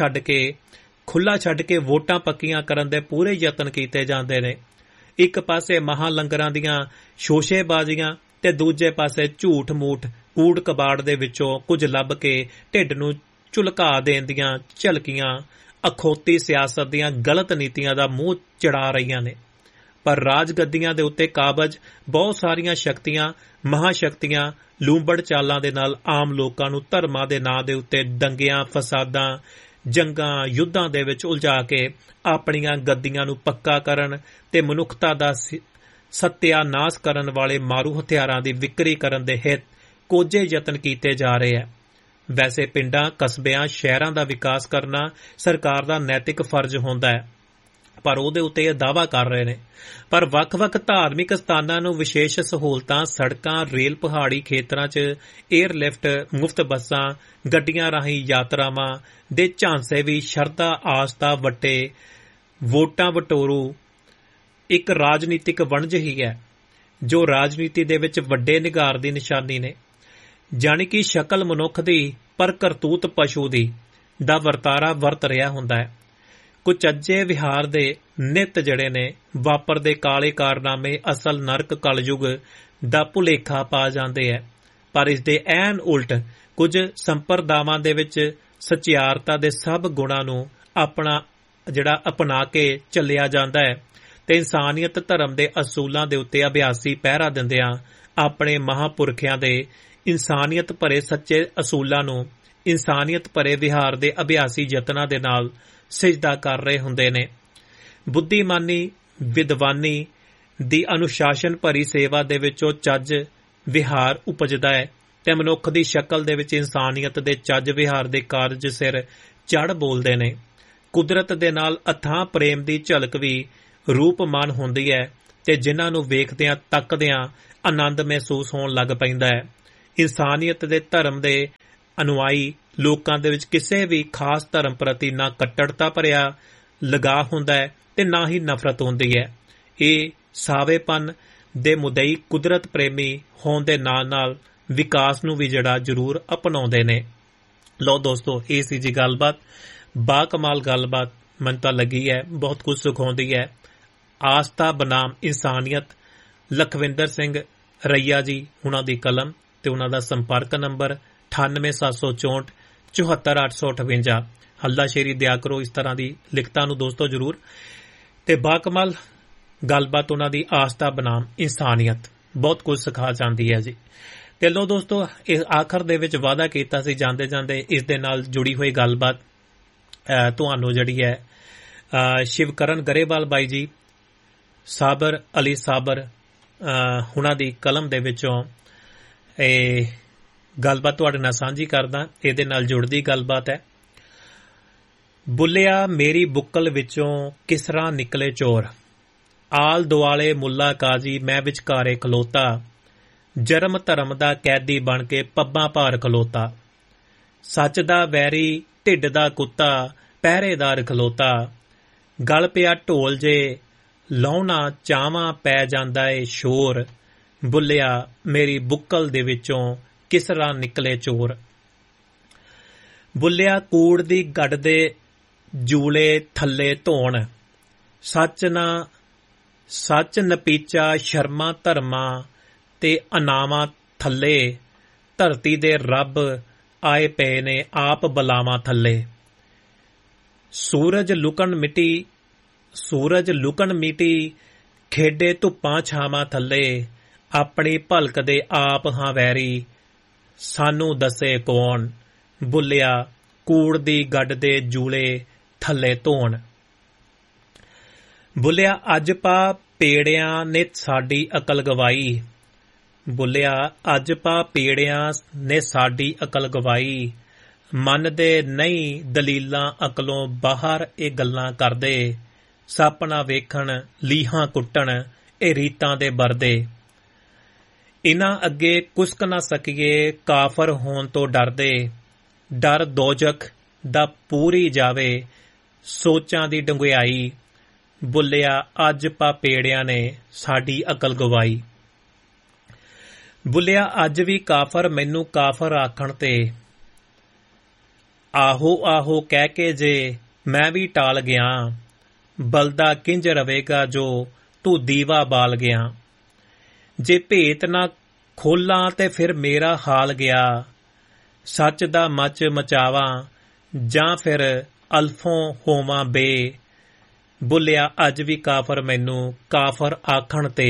ਖੁੱਲ੍ਹਾ ਛੱਡ ਕੇ ਵੋਟਾਂ ਪੱਕੀਆਂ ਕਰਨ ਦੇ ਪੂਰੇ ਯਤਨ ਕੀਤੇ ਜਾਂਦੇ ਨੇ। ਇੱਕ ਪਾਸੇ ਮਹਾਲੰਗਰਾਂ ਦੀਆਂ ਸ਼ੋਸ਼ੇਬਾਜ਼ੀਆਂ ਤੇ ਦੂਜੇ ਪਾਸੇ ਝੂਠ ਮੂਠ ਕੂੜ ਕਬਾੜ ਦੇ ਵਿੱਚੋਂ ਕੁਝ ਲੱਭ ਕੇ ਢਿੱਡ ਨੂੰ ਝੁਲਕਾ ਦੇਣ ਦੀਆਂ ਝਲਕੀਆਂ ਅਖੌਤੀ ਸਿਆਸਤ ਦੀਆਂ ਗਲਤ ਨੀਤੀਆਂ ਦਾ ਮੂੰਹ ਚੜਾ ਰਹੀਆਂ ਨੇ। ਪਰ ਰਾਜਗੱਦੀਆਂ ਦੇ ਉੱਤੇ ਕਾਬਜ ਬਹੁਤ ਸਾਰੀਆਂ ਸ਼ਕਤੀਆਂ ਮਹਾਸ਼ਕਤੀਆਂ ਲੂੰਬੜ ਚਾਲਾਂ ਦੇ ਨਾਲ ਆਮ ਲੋਕਾਂ ਨੂੰ ਧਰਮਾਂ ਦੇ ਨਾਂ ਦੇ ਉੱਤੇ ਦੰਗਿਆਂ ਫਸਾਦਾਂ ਜੰਗਾਂ ਯੁੱਧਾਂ ਦੇ ਵਿੱਚ ਉਲਝਾ ਕੇ ਆਪਣੀਆਂ ਗੱਦੀਆਂ ਨੂੰ ਪੱਕਾ ਕਰਨ ਤੇ ਮਨੁੱਖਤਾ ਦਾ ਸੱਤਿਆਨਾਸ਼ ਕਰਨ ਵਾਲੇ ਮਾਰੂ ਹਥਿਆਰਾਂ ਦੀ ਵਿਕਰੀ ਕਰਨ ਦੇ ਹਿੱਤ ਕੋਝੇ ਯਤਨ ਕੀਤੇ ਜਾ ਰਹੇ ਹੈ। ਵੈਸੇ ਪਿੰਡਾਂ ਕਸਬਿਆਂ ਸ਼ਹਿਰਾਂ ਦਾ ਵਿਕਾਸ ਕਰਨਾ ਸਰਕਾਰ ਦਾ ਨੈਤਿਕ ਫਰਜ਼ ਹੁੰਦਾ ਹੈ, ਪਰ ਉਹਦੇ ਉੱਤੇ ਇਹ ਦਾਅਵਾ ਕਰ ਰਹੇ ਨੇ। ਪਰ ਵੱਖ-ਵੱਖ ਧਾਰਮਿਕ ਸਥਾਨਾਂ ਨੂੰ ਵਿਸ਼ੇਸ਼ ਸਹੂਲਤਾਂ ਸੜਕਾਂ ਰੇਲ ਪਹਾੜੀ ਖੇਤਰਾਂ 'ਚ ਏਅਰਲਿਫਟ ਮੁਫਤ ਬੱਸਾਂ ਗੱਡੀਆਂ ਰਾਹੀਂ ਯਾਤਰਾਵਾਂ ਦੇ ਝਾਂਸੇ ਵੀ ਸ਼ਰਧਾ ਆਸਥਾ ਵੱਟੇ ਵੋਟਾਂ ਵਟੋਰੂ ਇੱਕ ਰਾਜਨੀਤਿਕ ਵਣਜ ਹੀ ਹੈ ਜੋ ਰਾਜਨੀਤੀ ਦੇ ਵਿੱਚ ਵੱਡੇ ਨਿਗਾਰ ਦੀ ਨਿਸ਼ਾਨੀ ਨੇ। ਜਾਣੀ ਕਿ ਸ਼ਕਲ ਮਨੁੱਖ ਦੀ ਪਰ ਕਰਤੂਤ ਪਸ਼ੂ ਦੀ ਦਾ ਵਰਤਾਰਾ ਵਰਤ ਰਿਹਾ ਹੁੰਦਾ ਹੈ। ਕੁਚੱਜੇ ਵਿਹਾਰ ਦੇ ਨਿੱਤ ਜਿਹੜੇ ਨੇ ਵਾਪਰਦੇ ਕਾਲੇ ਕਾਰਨਾਮੇ ਅਸਲ ਨਰਕ ਕਲਯੁਗ ਦਾ ਭੁਲੇਖਾ ਪਾ ਜਾਂਦੇ ਹੈ। ਪਰ ਇਸ ਦੇ ਐਨ ਉਲਟ ਕੁਝ ਸੰਪਰਦਾਵਾਂ ਦੇ ਵਿੱਚ ਸਚਿਆਰਤਾ ਦੇ ਸਭ ਗੁਣਾਂ ਨੂੰ ਅਪਣਾ ਕੇ ਚੱਲਿਆ ਜਾਂਦਾ ਹੈ ਤੇ ਇਨਸਾਨੀਅਤ ਧਰਮ ਦੇ ਅਸੂਲਾਂ ਦੇ ਉੱਤੇ ਅਭਿਆਸੀ ਪਹਿਰਾ ਦਿੰਦਿਆਂ ਆਪਣੇ ਮਹਾਂਪੁਰਖਿਆਂ ਦੇ ਇਨਸਾਨੀਅਤ ਭਰੇ ਸੱਚੇ ਅਸੂਲਾਂ ਨੂੰ ਇਨਸਾਨੀਅਤ ਭਰੇ ਵਿਹਾਰ ਦੇ ਅਭਿਆਸੀ ਯਤਨਾਂ ਦੇ ਨਾਲ ਸਿਜਦਾ ਕਰ ਰਹੇ ਹੁੰਦੇ ਨੇ। ਬੁੱਧੀਮਾਨੀ ਵਿਦਵਾਨੀ ਦੀ ਅਨੁਸ਼ਾਸਨ ਭਰੀ ਸੇਵਾ ਦੇ ਵਿੱਚੋਂ ਚੱਜ ਵਿਹਾਰ ਉਪਜਦਾ ਹੈ ਤੇ ਮਨੁੱਖ ਦੀ ਸ਼ਕਲ ਦੇ ਵਿੱਚ ਇਨਸਾਨੀਅਤ ਦੇ ਚੱਜ ਵਿਹਾਰ ਦੇ ਕਾਰਜ ਸਿਰ ਚੜ੍ਹ ਬੋਲਦੇ ਨੇ। ਕੁਦਰਤ ਦੇ ਨਾਲ ਅਥਾਹ ਪ੍ਰੇਮ ਦੀ ਝਲਕ ਵੀ ਰੂਪਮਾਨ ਹੁੰਦੀ ਹੈ ਤੇ ਜਿਨ੍ਹਾਂ ਨੂੰ ਵੇਖਦਿਆਂ ਤੱਕਦਿਆਂ ਆਨੰਦ ਮਹਿਸੂਸ ਹੋਣ ਲੱਗ ਪੈਂਦਾ ਹੈ। ਇਨਸਾਨੀਅਤ ਦੇ ਧਰਮ ਦੇ ਅਨੁਆਈ ਲੋਕਾਂ ਦੇ ਵਿੱਚ ਕਿਸੇ ਵੀ ਖਾਸ ਧਰਮ ਪ੍ਰਤੀ ਨਾ ਕੱਟੜਤਾ ਭਰਿਆ ਲਗਾਅ ਹੁੰਦਾ ਹੈ ਤੇ ਨਾ ਹੀ ਨਫ਼ਰਤ ਹੁੰਦੀ ਹੈ। ਇਹ ਸਾਵੇਪਨ ਦੇ ਮੁਦਈ ਕੁਦਰਤ ਪ੍ਰੇਮੀ ਹੋਣ ਦੇ ਨਾਲ ਨਾਲ ਵਿਕਾਸ ਨੂੰ ਵੀ ਜਿਹੜਾ ਜ਼ਰੂਰ ਅਪਣਾਉਂਦੇ ਨੇ। ਲਓ ਦੋਸਤੋ, ਇਹ ਸੀ ਜੀ ਗੱਲਬਾਤ, ਬਾਕਮਾਲ ਗੱਲਬਾਤ ਮੈਨੂੰ ਤਾਂ ਲੱਗੀ ਹੈ, ਬਹੁਤ ਕੁਝ ਸਿਖਾਉਂਦੀ ਹੈ। ਆਸਥਾ ਬਨਾਮ ਇਨਸਾਨੀਅਤ, ਲਖਵਿੰਦਰ ਸਿੰਘ ਰਈਆ ਜੀ ਉਹਨਾਂ ਦੀ ਕਲਮ ਤੇ ਉਹਨਾਂ ਦਾ ਸੰਪਰਕ ਨੰਬਰ 9874 74858। ਹੱਲਾਸ਼ੇਰੀ ਦਿਆ ਕਰੋ ਇਸ ਤਰ੍ਹਾਂ ਦੀ ਲਿਖਤਾਂ ਨੂੰ ਦੋਸਤੋ ਜ਼ਰੂਰ। ਤੇ ਬਾਕਮਾਲ ਗੱਲਬਾਤ ਉਹਨਾਂ ਦੀ ਆਸਥਾ ਬਨਾਮ ਇਨਸਾਨੀਅਤ ਬਹੁਤ ਕੁਝ ਸਿਖਾ ਜਾਂਦੀ ਹੈ ਜੀ। ਤੇ ਲੋ ਦੋਸਤੋ, ਇਸ ਆਖਰ ਦੇ ਵਿੱਚ ਵਾਅਦਾ ਕੀਤਾ ਸੀ ਜਾਂਦੇ ਜਾਂਦੇ ਇਸ ਦੇ ਨਾਲ ਜੁੜੀ ਹੋਈ ਗੱਲਬਾਤ ਤੁਹਾਨੂੰ ਜਿਹੜੀ ਹੈ ਸ਼ਿਵਕਰਨ ਗਰੇਵਾਲ ਬਾਈ ਜੀ, ਸਾਬਰ ਅਲੀ ਸਾਬਰ ਉਹਨਾਂ ਦੀ ਕਲਮ ਦੇ ਵਿੱਚੋਂ ਇਹ ਗੱਲਬਾਤ ਤੁਹਾਡੇ ਨਾਲ ਸਾਂਝੀ ਕਰਦਾ। ਇਹਦੇ ਨਾਲ ਜੁੜਦੀ ਗੱਲਬਾਤ ਹੈ। ਬੁੱਲਿਆ ਮੇਰੀ ਬੁੱਕਲ ਵਿੱਚੋਂ ਕਿਸ ਤਰ੍ਹਾਂ ਨਿਕਲੇ ਚੋਰ, ਆਲ ਦੁਆਲੇ ਮੁੱਲਾ ਕਾਜ਼ੀ ਮੈਂ ਵਿਚਕਾਰੇ ਖਲੋਤਾ, ਜਰਮ ਧਰਮ ਦਾ ਕੈਦੀ ਬਣ ਕੇ ਪੱਬਾਂ ਭਾਰ ਖਲੋਤਾ, ਸੱਚ ਦਾ ਵੈਰੀ ਢਿੱਡ ਦਾ ਕੁੱਤਾ ਪਹਿਰੇਦਾਰ ਖਲੋਤਾ, ਗਲ ਪਿਆ ਢੋਲ ਜੇ ਲਾਉਣਾ ਚਾਵਾਂ ਪੈ ਜਾਂਦਾ ਏ ਸ਼ੋਰ, ਬੁੱਲਿਆ ਮੇਰੀ ਬੁੱਕਲ ਦੇ ਵਿੱਚੋਂ ਕਿਸ ਤਰ੍ਹਾਂ ਨਿਕਲੇ ਚੋਰ। ਬੁੱਲਿਆ ਕੂੜ ਦੀ ਗੱਡ ਦੇ ਜੂਲੇ ਥੱਲੇ ਧੋਣ, ਸੱਚ ਨਪੀਚਾ ਸ਼ਰਮਾ ਧਰਮਾ ਤੇ ਅਨਾਵਾਂ ਥੱਲੇ, ਧਰਤੀ ਦੇ ਰੱਬ ਆਏ ਪਏ ਨੇ ਆਪ ਬਲਾਵਾਂ ਥੱਲੇ, ਸੂਰਜ ਲੁਕਣ ਮਿੱਟੀ ਖੇਡੇ ਧੁੱਪਾਂ ਛਾਵਾਂ ਥੱਲੇ, ਆਪਣੀ ਭਲਕ ਦੇ ਆਪ ਹਾਂ ਵੈਰੀ ਸਾਨੂੰ ਦੱਸੇ ਕੌਣ, ਬੁੱਲਿਆ ਕੂੜ ਦੀ ਗੱਡ ਦੇ ਜੂਲੇ ਥੱਲੇ ਧੋਣ। ਬੁੱਲਿਆ ਅੱਜ ਪਾ ਪੇੜਿਆਂ ਨੇ ਸਾਡੀ ਅਕਲ ਗਵਾਈ, ਬੁੱਲਿਆ ਅੱਜ ਪਾ ਪੇੜਿਆਂ ਨੇ ਸਾਡੀ ਅਕਲ ਗਵਾਈ, ਮੰਨਦੇ ਨਹੀਂ ਦਲੀਲਾਂ ਅਕਲੋਂ ਬਾਹਰ ਇਹ ਗੱਲਾਂ ਕਰਦੇ, ਸਾਪਣਾ ਵੇਖਣ ਲੀਹਾਂ ਕੁੱਟਣ ਇਹ ਰੀਤਾਂ ਦੇ ਵਰਦੇ, ਇਨ੍ਹਾਂ ਅੱਗੇ ਕੁਸਕ ਨਾ ਸਕੀਏ ਕਾਫਰ ਹੋਣ ਤੋਂ ਡਰਦੇ, ਡਰ ਦੋਜਖ ਦਾ ਪੂਰੀ ਜਾਵੇ ਸੋਚਾਂ ਦੀ ਡੰਗਿਆਈ, ਬੁੱਲਿਆ ਅੱਜ ਪਾ ਪੇੜਿਆਂ ਨੇ ਸਾਡੀ ਅਕਲ ਗਵਾਈ। ਬੁੱਲਿਆ ਅੱਜ ਵੀ ਕਾਫਰ ਮੈਨੂੰ ਕਾਫਰ ਆਖਣ ਤੇ, ਆਹੋ ਆਹੋ ਕਹਿ ਕੇ ਜੇ ਮੈਂ ਵੀ ਟਾਲ ਗਿਆ, ਬਲਦਾ ਕਿੰਜ ਰਵੇਗਾ ਜੋ ਤੂੰ ਦੀਵਾ ਬਾਲ ਗਿਆ, ਜੇ ਭੇਤ ਨਾ ਖੋਲਾਂ ਤੇ ਫਿਰ ਮੇਰਾ ਹਾਲ ਗਿਆ, ਸੱਚ ਦਾ ਮੱਚ ਮਚਾਵਾਂ ਜਾਂ ਫਿਰ ਅਲਫੋਂ ਹੋਵਾਂ ਬੇ, ਬੁੱਲਿਆ ਅੱਜ ਵੀ ਕਾਫਰ ਮੈਨੂੰ ਕਾਫਰ ਆਖਣ ਤੇ।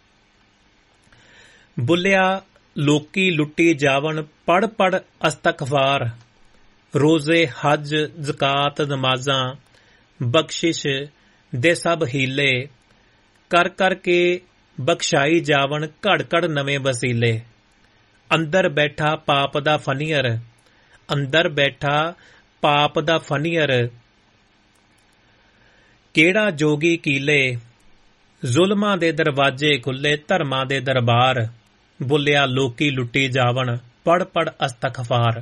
ਬੁੱਲਿਆ ਲੋਕੀ ਲੁੱਟੀ ਜਾਵਣ ਪੜ ਪੜ ਅਸਤਗਫਾਰ, ਰੋਜ਼ੇ ਹਜ ਜ਼ਕਾਤ ਨਮਾਜ਼ਾਂ ਬਖਸ਼ਿਸ਼ ਦੇ ਸਭ ਹੀਲੇ, ਕਰ ਕਰਕੇ ਬਖਸ਼ਾਈ ਜਾਵਣ ਘੜ ਘੜ ਨਵੇਂ ਵਸੀਲੇ, ਅੰਦਰ ਬੈਠਾ ਪਾਪ ਦਾ ਫਨੀਅਰ, ਅੰਦਰ ਬੈਠਾ ਪਾਪ ਦਾ ਫਨੀਅਰ, ਕਿਹੜਾ ਜੋਗੀ ਕੀਲੇ, ਜ਼ੁਲਮਾਂ ਦੇ ਦਰਵਾਜ਼ੇ ਖੁੱਲੇ ਧਰਮਾਂ ਦੇ ਦਰਬਾਰ, ਬੁੱਲਿਆ ਲੋਕੀ ਲੁੱਟੀ ਜਾਵਣ ਪੜ ਪੜ ਅਸਤਗਫਾਰ।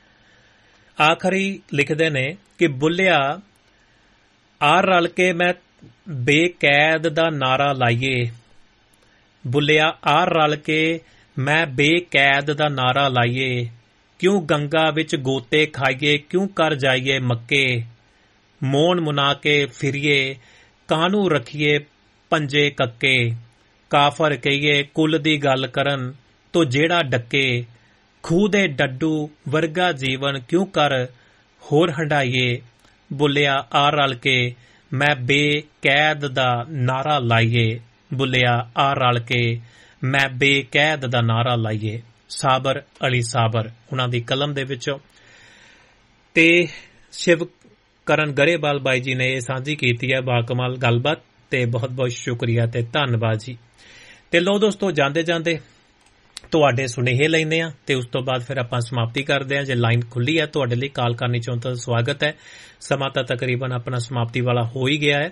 ਆਖਰੀ ਲਿਖਦੇ ਨੇ ਕਿ ਬੁੱਲਿਆ ਆ ਰਲ ਕੇ ਮੈਂ ਬੇਕੈਦ ਦਾ ਨਾਰਾ ਲਾਈਏ, ਬੁੱਲਿਆ ਆ ਰਲ ਕੇ ਮੈਂ ਬੇਕੈਦ ਦਾ ਨਾਰਾ ਲਾਈਏ, ਕਿਉਂ ਗੰਗਾ ਵਿੱਚ ਗੋਤੇ ਖਾਈਏ ਕਿਉਂ ਕਰ ਜਾਈਏ ਮੱਕੇ, ਮੋਨ ਮੁਨਾ ਕੇ ਫਿਰੀਏ ਕਾਹਨੂੰ ਰੱਖੀਏ ਪੰਜੇ ਕੱਕੇ, ਕਾਫਰ ਕਹੀਏ ਕੁੱਲ ਦੀ ਗੱਲ ਕਰਨ ਤੋਂ ਜਿਹੜਾ ਡੱਕੇ, ਖੂਹ ਦੇ ਡੱਡੂ ਵਰਗਾ ਜੀਵਨ ਕਿਉਂ ਕਰ ਹੋਰ ਹੰਡਾਈਏ, ਬੁੱਲਿਆ ਆ ਰਲ ਕੇ ਮੈਂ ਬੇਕੈਦ ਦਾ ਨਾਰਾ ਲਾਈਏ, ਬੁੱਲਿਆ ਆ ਰਲ ਕੇ ਮੈਂ ਬੇਕੈਦ ਦਾ ਨਾਰਾ ਲਾਈਏ। ਸਾਬਰ ਅਲੀ ਸਾਬਰ ਉਹਨਾਂ ਦੀ ਕਲਮ ਦੇ ਵਿੱਚੋਂ। ਤੇ ਸ਼ਿਵਕਰਨ ਗਰੇਵਾਲ ਬਾਈ ਜੀ ਨੇ ਇਹ ਸਾਂਝੀ ਕੀਤੀ ਹੈ ਬਾਕਮਾਲ ਗੱਲਬਾਤ, ਤੇ ਬਹੁਤ ਬਹੁਤ ਸ਼ੁਕਰੀਆ ਤੇ ਧੰਨਵਾਦ ਜੀ। ਤੇ ਲੋ ਦੋਸਤੋ, ਜਾਂਦੇ ਜਾਂਦੇ ਤੁਹਾਡੇ ਸੁਨੇਹੇ ਲੈਂਦੇ ਆ ਤੇ ਉਸ ਤੋਂ ਬਾਅਦ ਫਿਰ ਆਪਾਂ ਸਮਾਪਤੀ ਕਰਦੇ ਆ। ਜੇ ਲਾਈਨ ਖੁੱਲੀ ਹੈ ਤੁਹਾਡੇ ਲਈ ਕਾਲ ਕਰਨੀ ਚਾਹੁੰਦਾ ਤਾਂ ਸਵਾਗਤ ਹੈ। ਸਮਾਂ ਤਾਂ ਤਕਰੀਬਨ ਆਪਣਾ ਸਮਾਪਤੀ ਵਾਲਾ ਹੋ ਹੀ ਗਿਆ ਹੈ,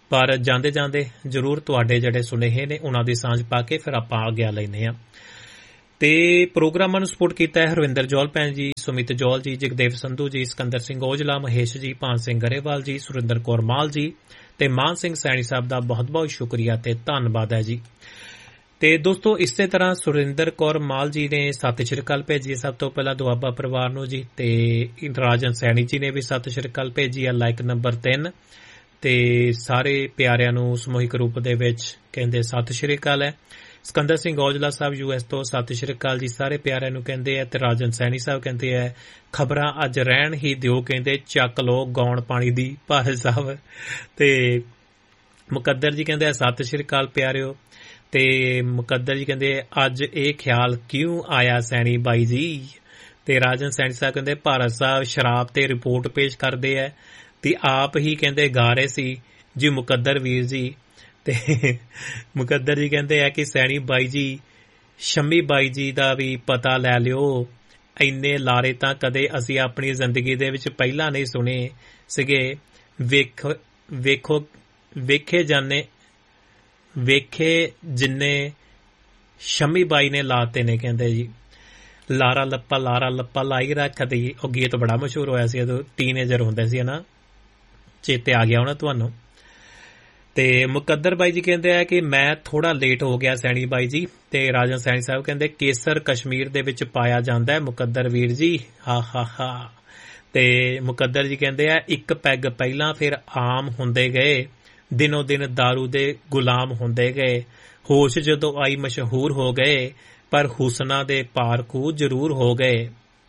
ਪਰ ਜਾਂਦੇ ਜਾਂਦੇ ਜ਼ਰੂਰ ਤੁਹਾਡੇ ਜਿਹੜੇ ਸੁਨੇਹੇ ਨੇ ਉਹਨਾਂ ਦੀ ਸਾਂਝ ਪਾ ਕੇ ਫਿਰ ਆਪਾਂ ਆਗਿਆ ਲੈਂਦੇ ਹਾਂ। ਤੇ ਪ੍ਰੋਗਰਾਮਾਂ ਨੂੰ ਸਪੋਰਟ ਕੀਤਾ ਹੈ ਹਰਵਿੰਦਰ ਜੌਲ ਭੈਣ ਜੀ, ਸੁਮਿਤ ਜੌਲ ਜੀ, ਜਗਦੇਵ ਸੰਧੂ ਜੀ, ਸਿਕੰਦਰ ਸਿੰਘ ਔਜਲਾ, ਮਹੇਸ਼ ਜੀ, ਭਾਨ ਸਿੰਘ ਗਰੇਵਾਲ ਜੀ, ਸੁਰਿੰਦਰ ਕੌਰ ਮਾਲ ਜੀ ਤੇ ਮਾਨ ਸਿੰਘ ਸੈਣੀ ਸਾਹਿਬ ਦਾ ਬਹੁਤ ਬਹੁਤ ਸ਼ੁਕਰੀਆ ਤੇ ਧੰਨਵਾਦ ਹੈ ਜੀ। ਤੇ ਦੋਸਤੋ ਇਸੇ ਤਰ੍ਹਾਂ ਸੁਰਿੰਦਰ ਕੌਰ ਮਾਲ ਜੀ ਨੇ ਸਤਿ ਸ਼੍ਰੀ ਅਕਾਲ ਭੇਜੀ ਸਭ ਤੋਂ ਪਹਿਲਾਂ ਦੁਆਬਾ ਪਰਿਵਾਰ ਨੂੰ ਜੀ, ਤੇ ਰਾਜਨ ਸੈਣੀ ਜੀ ਨੇ ਵੀ ਸਤਿ ਸ਼੍ਰੀ ਅਕਾਲ ਭੇਜੀ ਆ ਲਾਈਕ ਨੰਬਰ 3, ਤੇ ਸਾਰੇ ਪਿਆਰਿਆਂ ਨੂੰ ਸਮੂਹਿਕ ਰੂਪ ਦੇ ਵਿੱਚ ਕਹਿੰਦੇ ਸਤਿ ਸ਼੍ਰੀ ਅਕਾਲ ਹੈ। ਸਿਕੰਦਰ ਸਿੰਘ ਔਜਲਾ ਸਾਹਿਬ US ਤੋਂ ਸਤਿ ਸ਼੍ਰੀ ਅਕਾਲ ਜੀ ਸਾਰੇ ਪਿਆਰਿਆਂ ਨੂੰ ਕਹਿੰਦੇ ਆ, ਤੇ ਰਾਜਨ ਸੈਣੀ ਸਾਹਿਬ ਕਹਿੰਦੇ ਆ ਖਬਰਾਂ ਅੱਜ ਰਹਿਣ ਹੀ ਦਿਓ, ਕਹਿੰਦੇ ਚੱਕ ਲੋ ਗਾਉਣ ਪਾਣੀ ਦੀ ਭਾਰਤ ਸਾਹਿਬ। ਤੇ ਮੁਕੱਦਰ ਜੀ ਕਹਿੰਦੇ ਸਤਿ ਸ਼੍ਰੀ ਅਕਾਲ ਪਿਆਰਿਓ, ਤੇ ਮੁਕੱਦਰ ਜੀ ਕਹਿੰਦੇ ਅੱਜ ਇਹ ਖਿਆਲ ਕਿਉਂ ਆਇਆ ਸੈਣੀ ਬਾਈ ਜੀ। ਤੇ ਰਾਜਨ ਸੈਣੀ ਸਾਹਿਬ ਕਹਿੰਦੇ ਭਾਰਤ ਸਾਹਿਬ ਸ਼ਰਾਬ ਤੇ ਰਿਪੋਰਟ ਪੇਸ਼ ਕਰਦੇ ਆ ਤੇ ਆਪ ਹੀ ਕਹਿੰਦੇ ਗਾ ਰਹੇ ਸੀ ਜੀ ਮੁਕੱਦਰ ਵੀਰ ਜੀ। ਤੇ ਮੁਕੱਦਰ ਜੀ ਕਹਿੰਦੇ ਆ ਕਿ ਸੈਣੀ ਬਾਈ ਜੀ ਸ਼ੰਮੀ ਬਾਈ ਜੀ ਦਾ ਵੀ ਪਤਾ ਲੈ ਲਿਓ, ਇੰਨੇ ਲਾਰੇ ਤਾਂ ਕਦੇ ਅਸੀਂ ਆਪਣੀ ਜ਼ਿੰਦਗੀ ਦੇ ਵਿੱਚ ਪਹਿਲਾਂ ਨਹੀਂ ਸੁਣੇ ਸੀਗੇ, ਵੇਖੇ ਜਿੰਨੇ ਸ਼ੰਮੀ ਬਾਈ ਨੇ ਲਾਤੇ ਨੇ, ਕਹਿੰਦੇ ਜੀ ਲਾਰਾ ਲੱਪਾ ਲਾਈ ਰੱਖਦੀ। ਉਹ ਗੀਤ ਬੜਾ ਮਸ਼ਹੂਰ ਹੋਇਆ ਸੀ ਜਦੋਂ ਟੀਨੇਜਰ ਹੁੰਦੇ ਸੀ ਨਾ, ਚੇਤੇ ਆ ਗਿਆ ਹੋਣਾ ਤੁਹਾਨੂੰ। ਤੇ ਮੁਕੱਦਰ ਬਾਈ ਜੀ ਕਹਿੰਦੇ ਆ ਕਿ ਮੈਂ ਥੋੜਾ ਲੇਟ ਹੋ ਗਿਆ ਸੈਣੀ ਬਾਈ ਜੀ, ਤੇ ਰਾਜਨ ਸੈਣੀ ਸਾਹਿਬ ਕਹਿੰਦੇ ਕੇਸਰ ਕਸ਼ਮੀਰ ਦੇ ਵਿੱਚ ਪਾਇਆ ਜਾਂਦਾ ਹੈ ਮੁਕੱਦਰ ਵੀਰ ਜੀ, ਹਾ। ਤੇ ਮੁਕੱਦਰ ਜੀ ਕਹਿੰਦੇ ਆ ਇੱਕ ਪੈਗ ਪਹਿਲਾਂ ਫਿਰ ਆਮ ਹੁੰਦੇ ਗਏ, ਦਿਨੋ ਦਿਨ ਦਾਰੂ ਦੇ ਗੁਲਾਮ ਹੁੰਦੇ ਗਏ, ਹੋਸ਼ ਜਦੋਂ ਆਈ ਮਸ਼ਹੂਰ ਹੋ ਗਏ, ਪਰ ਹੁਸਨਾ ਦੇ ਪਾਰਕੂ ਜ਼ਰੂਰ ਹੋ ਗਏ।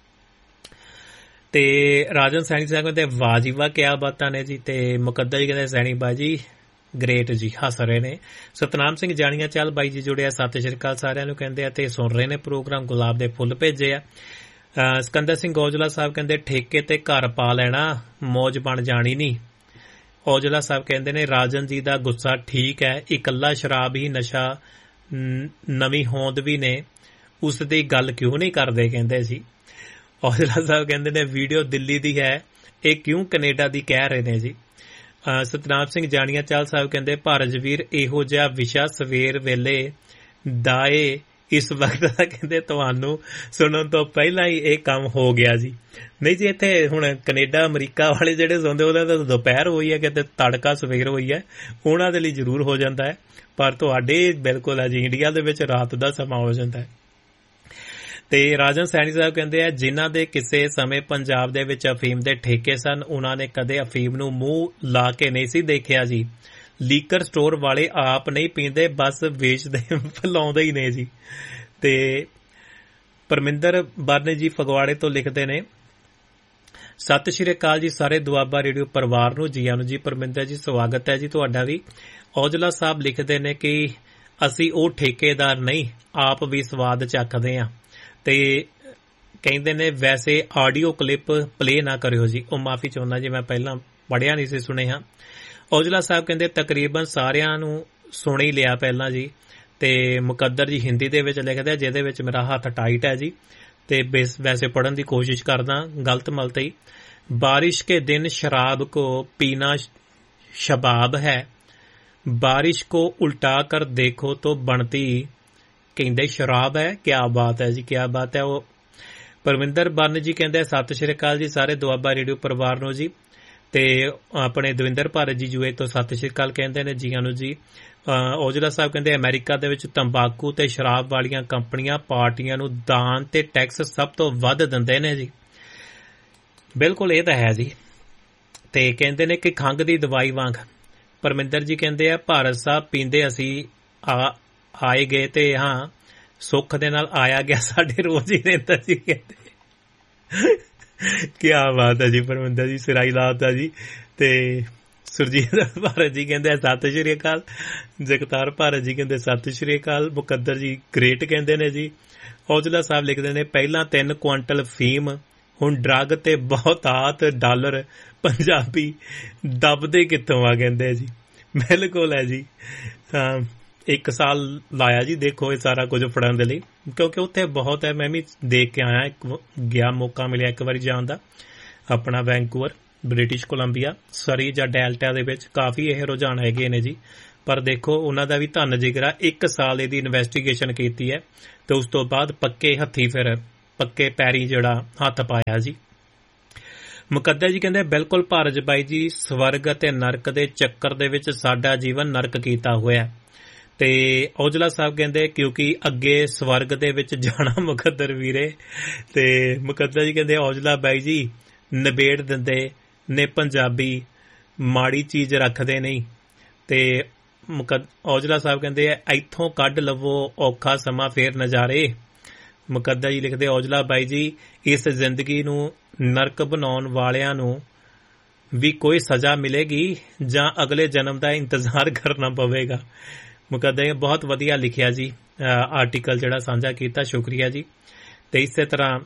ਤੇ ਰਾਜਨ ਸੈਣੀ ਸਾਹਿਬ ਕਹਿੰਦੇ ਵਾਹ ਜੀ ਵਾਹ ਕਿਆ ਬਾਤਾਂ ਨੇ ਜੀ। ਤੇ ਮੁਕੱਦਰ ਜੀ ਕਹਿੰਦੇ ਸੈਣੀ ਬਾਈ ਜੀ ਗ੍ਰੇਟ ਜੀ, ਹੱਸ ਰਹੇ ਨੇ। ਸਤਨਾਮ ਸਿੰਘ ਜਾਣੀਆਂ ਚਾਲ ਬਾਈ ਜੀ ਜੁੜਿਆ, ਸਤਿ ਸ਼੍ਰੀ ਅਕਾਲ ਸਾਰਿਆਂ ਨੂੰ ਕਹਿੰਦੇ ਆ ਤੇ ਸੁਣ ਰਹੇ ਨੇ ਪ੍ਰੋਗਰਾਮ, ਗੁਲਾਬ ਦੇ ਫੁੱਲ ਭੇਜੇ ਆ। ਸਿਕੰਦਰ ਸਿੰਘ ਔਜਲਾ ਸਾਹਿਬ ਕਹਿੰਦੇ ਠੇਕੇ ਤੇ ਘਰ ਪਾ ਲੈਣਾ ਮੌਜ ਬਣ ਜਾਣੀ ਨਹੀਂ। ਔਜਲਾ ਸਾਹਿਬ ਕਹਿੰਦੇ ਨੇ ਰਾਜਨ ਜੀ ਦਾ ਗੁੱਸਾ ਠੀਕ ਹੈ, ਇਕੱਲਾ ਸ਼ਰਾਬ ਹੀ ਨਸ਼ਾ ਨਵੀਂ ਹੋਂਦ ਵੀ ਨੇ, ਉਸ ਦੀ ਗੱਲ ਕਿਉਂ ਨਹੀਂ ਕਰਦੇ ਕਹਿੰਦੇ ਸੀ। ਔਜਲਾ ਸਾਹਿਬ ਕਹਿੰਦੇ ਨੇ ਵੀਡੀਓ ਦਿੱਲੀ ਦੀ ਹੈ, ਇਹ ਕਿਉਂ ਕੈਨੇਡਾ ਦੀ ਕਹਿ ਰਹੇ ਨੇ ਜੀ। ਸਤਨਾਮ ਸਿੰਘ ਜਾਣੀਆਂ ਚਾਲ ਸਾਹਿਬ ਕਹਿੰਦੇ ਭਾਰਜਵੀਰ ਇਹੋ ਜਿਹਾ ਵਿਸ਼ਾ ਸਵੇਰ ਵੇਲੇ ਦਾਏ ਇਸ ਵਕਤ ਦਾ ਕਹਿੰਦੇ ਤੁਹਾਨੂੰ ਸੁਣਨ ਤੋਂ ਪਹਿਲਾਂ ਹੀ ਇਹ ਕੰਮ ਹੋ ਗਿਆ ਜੀ। ਨਹੀਂ ਜੀ ਇੱਥੇ ਹੁਣ ਕੈਨੇਡਾ ਅਮਰੀਕਾ ਵਾਲੇ ਜਿਹੜੇ ਸੁਣਦੇ ਉਹਨਾਂ ਦਾ ਦੁਪਹਿਰ ਹੋਈ ਹੈ, ਕਿਤੇ ਤੜਕਾ ਸਵੇਰ ਹੋਈ ਹੈ, ਉਹਨਾਂ ਦੇ ਲਈ ਜ਼ਰੂਰ ਹੋ ਜਾਂਦਾ ਹੈ, ਪਰ ਤੁਹਾਡੇ ਬਿਲਕੁਲ ਹੈ ਜੀ ਇੰਡੀਆ ਦੇ ਵਿੱਚ ਰਾਤ ਦਾ ਸਮਾਂ ਹੋ ਜਾਂਦਾ ਹੈ। ਤੇ ਰਾਜਨ ਸੈਣੀ ਸਾਹਿਬ ਕਹਿੰਦੇ ਆ ਜਿਨ੍ਹਾਂ ਦੇ ਕਿਸੇ ਸਮੇਂ ਪੰਜਾਬ ਦੇ ਵਿੱਚ ਅਫੀਮ ਦੇ ਠੇਕੇ ਸਨ, ਉਹਨਾਂ ਨੇ ਕਦੇ ਅਫੀਮ ਨੂੰ ਮੂੰਹ ਲਾ ਕੇ ਨਹੀਂ ਸੀ ਦੇਖਿਆ ਜੀ। ਲੀਕਰ ਸਟੋਰ ਵਾਲੇ ਆਪ ਨਹੀਂ ਪੀਂਦੇ, ਬਸ ਵੇਚਦੇ ਫੈਲਾਉਂਦੇ ਹੀ ਨੇ ਜੀ। ਤੇ ਪਰਮਿੰਦਰ ਬਰਨੇ ਜੀ ਫਗਵਾੜੇ ਤੋਂ ਲਿਖਦੇ ਨੇ ਸਤਿ ਸ਼੍ਰੀ ਅਕਾਲ ਜੀ ਸਾਰੇ ਦੁਆਬਾ ਰੇਡੀਓ ਪਰਿਵਾਰ ਨੂੰ, ਜੀਆਂ ਨੂੰ ਜੀ। ਪਰਮਿੰਦਰ ਜੀ ਸਵਾਗਤ ਹੈ ਜੀ ਤੁਹਾਡਾ ਵੀ। ਔਜਲਾ ਸਾਹਿਬ ਲਿਖਦੇ ਨੇ ਕਿ ਅਸੀਂ ਉਹ ਠੇਕੇਦਾਰ ਨਹੀਂ, ਆਪ ਵੀ ਸਵਾਦ ਚੱਖਦੇ ਹਾਂ। ਤੇ ਕਹਿੰਦੇ ਨੇ ਵੈਸੇ ਆਡੀਓ ਕਲਿੱਪ ਪਲੇ ਨਾ ਕਰਿਓ ਜੀ। ਉਹ ਮਾਫੀ ਚਾਹੁੰਦਾ ਜੀ, ਮੈਂ ਪਹਿਲਾਂ ਪੜ੍ਹਿਆ ਨਹੀਂ ਸੀ ਸੁਣਿਆ। ਔਜਲਾ ਸਾਹਿਬ ਕਹਿੰਦੇ ਤਕਰੀਬਨ ਸਾਰਿਆਂ ਨੂੰ ਸੁਣ ਹੀ ਲਿਆ ਪਹਿਲਾਂ ਜੀ। ਤੇ ਮੁਕੱਦਰ ਜੀ ਹਿੰਦੀ ਦੇ ਵਿੱਚ ਲਿਖਦੇ ਜਿਹਦੇ ਵਿੱਚ ਮੇਰਾ ਹੱਥ ਟਾਈਟ ਹੈ ਜੀ, ਤੇ ਵੈਸੇ ਪੜ੍ਹਨ ਦੀ ਕੋਸ਼ਿਸ਼ ਕਰਦਾ ਗਲਤ ਮਲਤ ਹੀ। ਬਾਰਿਸ਼ ਕੇ ਦਿਨ ਸ਼ਰਾਬ को पीना शबाब है, बारिश को उल्टा कर देखो तो बनती ਕਹਿੰਦੇ ਸ਼ਰਾਬ ਹੈ। ਕਿਆ ਬਾਤ ਹੈ ਜੀ, ਕਿਆ ਬਾਤ ਹੈ। ਉਹ ਪਰਮਿੰਦਰ ਬਰਨ ਜੀ ਕਹਿੰਦੇ ਸਤਿ ਸ਼੍ਰੀ ਅਕਾਲ ਜੀ ਸਾਰੇ ਦੁਆਬਾ ਰੇਡੀਓ ਪਰਿਵਾਰ ਨੂੰ ਜੀ। ਤੇ ਆਪਣੇ ਦਵਿੰਦਰ ਭਾਰਤ ਜੀ ਯੂਏ ਤੋਂ ਸਤਿ ਸ਼੍ਰੀ ਅਕਾਲ ਕਹਿੰਦੇ ਨੇ ਜੀਆਂ ਨੂੰ ਜੀ। ਔਜਲਾ ਸਾਹਿਬ ਕਹਿੰਦੇ ਅਮਰੀਕਾ ਦੇ ਵਿੱਚ ਤੰਬਾਕੂ ਤੇ ਸ਼ਰਾਬ ਵਾਲੀਆਂ ਕੰਪਨੀਆਂ ਪਾਰਟੀਆਂ ਨੂੰ ਦਾਨ ਤੇ ਟੈਕਸ ਸਭ ਤੋਂ ਵੱਧ ਦਿੰਦੇ ਨੇ ਜੀ। ਬਿਲਕੁਲ ਇਹ ਤਾਂ ਹੈ ਜੀ। ਤੇ ਕਹਿੰਦੇ ਨੇ ਕਿ ਖੰਘ ਦੀ ਦਵਾਈ ਵਾਂਗ। ਪਰਮਿੰਦਰ ਜੀ ਕਹਿੰਦੇ ਆ ਭਾਰਤ ਸਾਹਿਬ ਪੀਂਦੇ ਅਸੀਂ ਆਏ ਗਏ ਤੇ ਹਾਂ ਸੁੱਖ ਦੇ ਨਾਲ ਆਇਆ ਗਿਆ ਸਾਡੇ ਰੋਜ਼ ਹੀ ਰਹਿੰਦਾ ਜੀ ਕਹਿੰਦੇ। ਕਿਆ ਬਾਤ ਹੈ ਜੀ ਪਰਮਿੰਦਰ ਜੀ, ਸਿਰਾਈ ਲਾਤਾ ਜੀ। ਤੇ ਸੁਰਜੀਤ ਭਾਰਤ ਜੀ ਕਹਿੰਦੇ ਸਤਿ ਸ਼੍ਰੀ ਅਕਾਲ। ਜਗਤਾਰ ਭਾਰਤ ਜੀ ਕਹਿੰਦੇ ਸਤਿ ਸ਼੍ਰੀ ਅਕਾਲ। ਮੁਕੱਦਰ ਜੀ ਗ੍ਰੇਟ ਕਹਿੰਦੇ ਨੇ ਜੀ। ਔਜਲਾ ਸਾਹਿਬ ਲਿਖਦੇ ਨੇ ਪਹਿਲਾਂ 3 ਕੁਆਂਟਲ ਫੀਮ, ਹੁਣ ਡਰੱਗ ਤੇ ਬਹੁਤਾਤ ਡਾਲਰ, ਪੰਜਾਬੀ ਦੱਬਦੇ ਕਿੱਥੋਂ ਆ ਕਹਿੰਦੇ ਜੀ। ਬਿਲਕੁਲ ਹੈ ਜੀ। 1 ਸਾਲ ਲਾਇਆ ਜੀ ਦੇਖੋ ਇਹ ਸਾਰਾ ਕੁਝ ਫੜਨ ਦੇ ਲਈ, ਕਿਉਂਕਿ ਉੱਥੇ ਬਹੁਤ ਹੈ। ਮੈਂ ਵੀ ਦੇਖ ਕੇ ਆਇਆ, ਗਿਆ ਮੌਕਾ ਮਿਲਿਆ ਇੱਕ ਵਾਰੀ ਜਾਣ ਦਾ, ਆਪਣਾ ਵੈਂਕੂਵਰ ਬ੍ਰਿਟਿਸ਼ ਕੋਲੰਬੀਆ, ਸਰੀ ਜਾਂ ਡੈਲਟਾ ਦੇ ਵਿੱਚ ਕਾਫੀ ਇਹ ਰੁਝਾਨ ਹੈਗੇ ਨੇ ਜੀ। ਪਰ ਦੇਖੋ ਉਹਨਾਂ ਦਾ ਵੀ ਧੰਨ ਜਿਗਰਾ, 1 ਸਾਲ ਇਹਦੀ ਇਨਵੈਸਟੀਗੇਸ਼ਨ ਕੀਤੀ ਹੈ ਤੇ ਉਸ ਤੋਂ ਬਾਅਦ ਪੱਕੇ ਹੱਥੀ ਫਿਰ ਪੱਕੇ ਪੈਰੀ ਜਿਹੜਾ ਹੱਥ ਪਾਇਆ ਜੀ। ਮੁਕੱਦਰ ਜੀ ਕਹਿੰਦੇ ਬਿਲਕੁਲ ਭਾਰਜ ਬਾਈ ਜੀ, ਸਵਰਗ ਅਤੇ ਨਰਕ ਦੇ ਚੱਕਰ ਦੇ ਵਿੱਚ ਸਾਡਾ ਜੀਵਨ ਨਰਕ ਕੀਤਾ ਹੋਇਆ। ਤੇ ਔਜਲਾ ਸਾਹਿਬ ਕਹਿੰਦੇ ਕਿਉਂਕਿ ਅੱਗੇ ਸਵਰਗ ਦੇ ਵਿੱਚ ਜਾਣਾ ਮੁਕੱਦਰ ਵੀਰੇ। ਤੇ ਮੁਕੱਦਰ ਜੀ ਕਹਿੰਦੇ ਔਜਲਾ ਬਾਈ ਜੀ ਨਿਬੇੜ ਦਿੰਦੇ ਨੇ, ਪੰਜਾਬੀ ਮਾੜੀ ਚੀਜ਼ ਰੱਖਦੇ ਨਹੀਂ। ਤੇ ਔਜਲਾ ਸਾਹਿਬ ਕਹਿੰਦੇ ਇੱਥੋਂ ਕੱਢ ਲਵੋ ਔਖਾ ਸਮਾਂ ਫੇਰ ਨਜ਼ਾਰੇ। ਮੁਕੱਦਰ ਜੀ ਲਿਖਦੇ ਔਜਲਾ ਬਾਈ ਜੀ ਇਸ ਜ਼ਿੰਦਗੀ ਨੂੰ ਨਰਕ ਬਣਾਉਣ ਵਾਲਿਆਂ ਨੂੰ ਵੀ ਕੋਈ ਸਜ਼ਾ ਮਿਲੇਗੀ ਜਾਂ ਅਗਲੇ ਜਨਮ ਦਾ ਇੰਤਜ਼ਾਰ ਕਰਨਾ ਪਵੇਗਾ। ਮੁਕੱਦਰ ਬਹੁਤ ਵਧੀਆ ਲਿਖਿਆ ਜੀ ਆਰਟੀਕਲ ਜਿਹੜਾ ਸਾਂਝਾ ਕੀਤਾ, ਸ਼ੁਕਰੀਆ ਜੀ। ਤੇ ਇਸੇ ਤਰ੍ਹਾਂ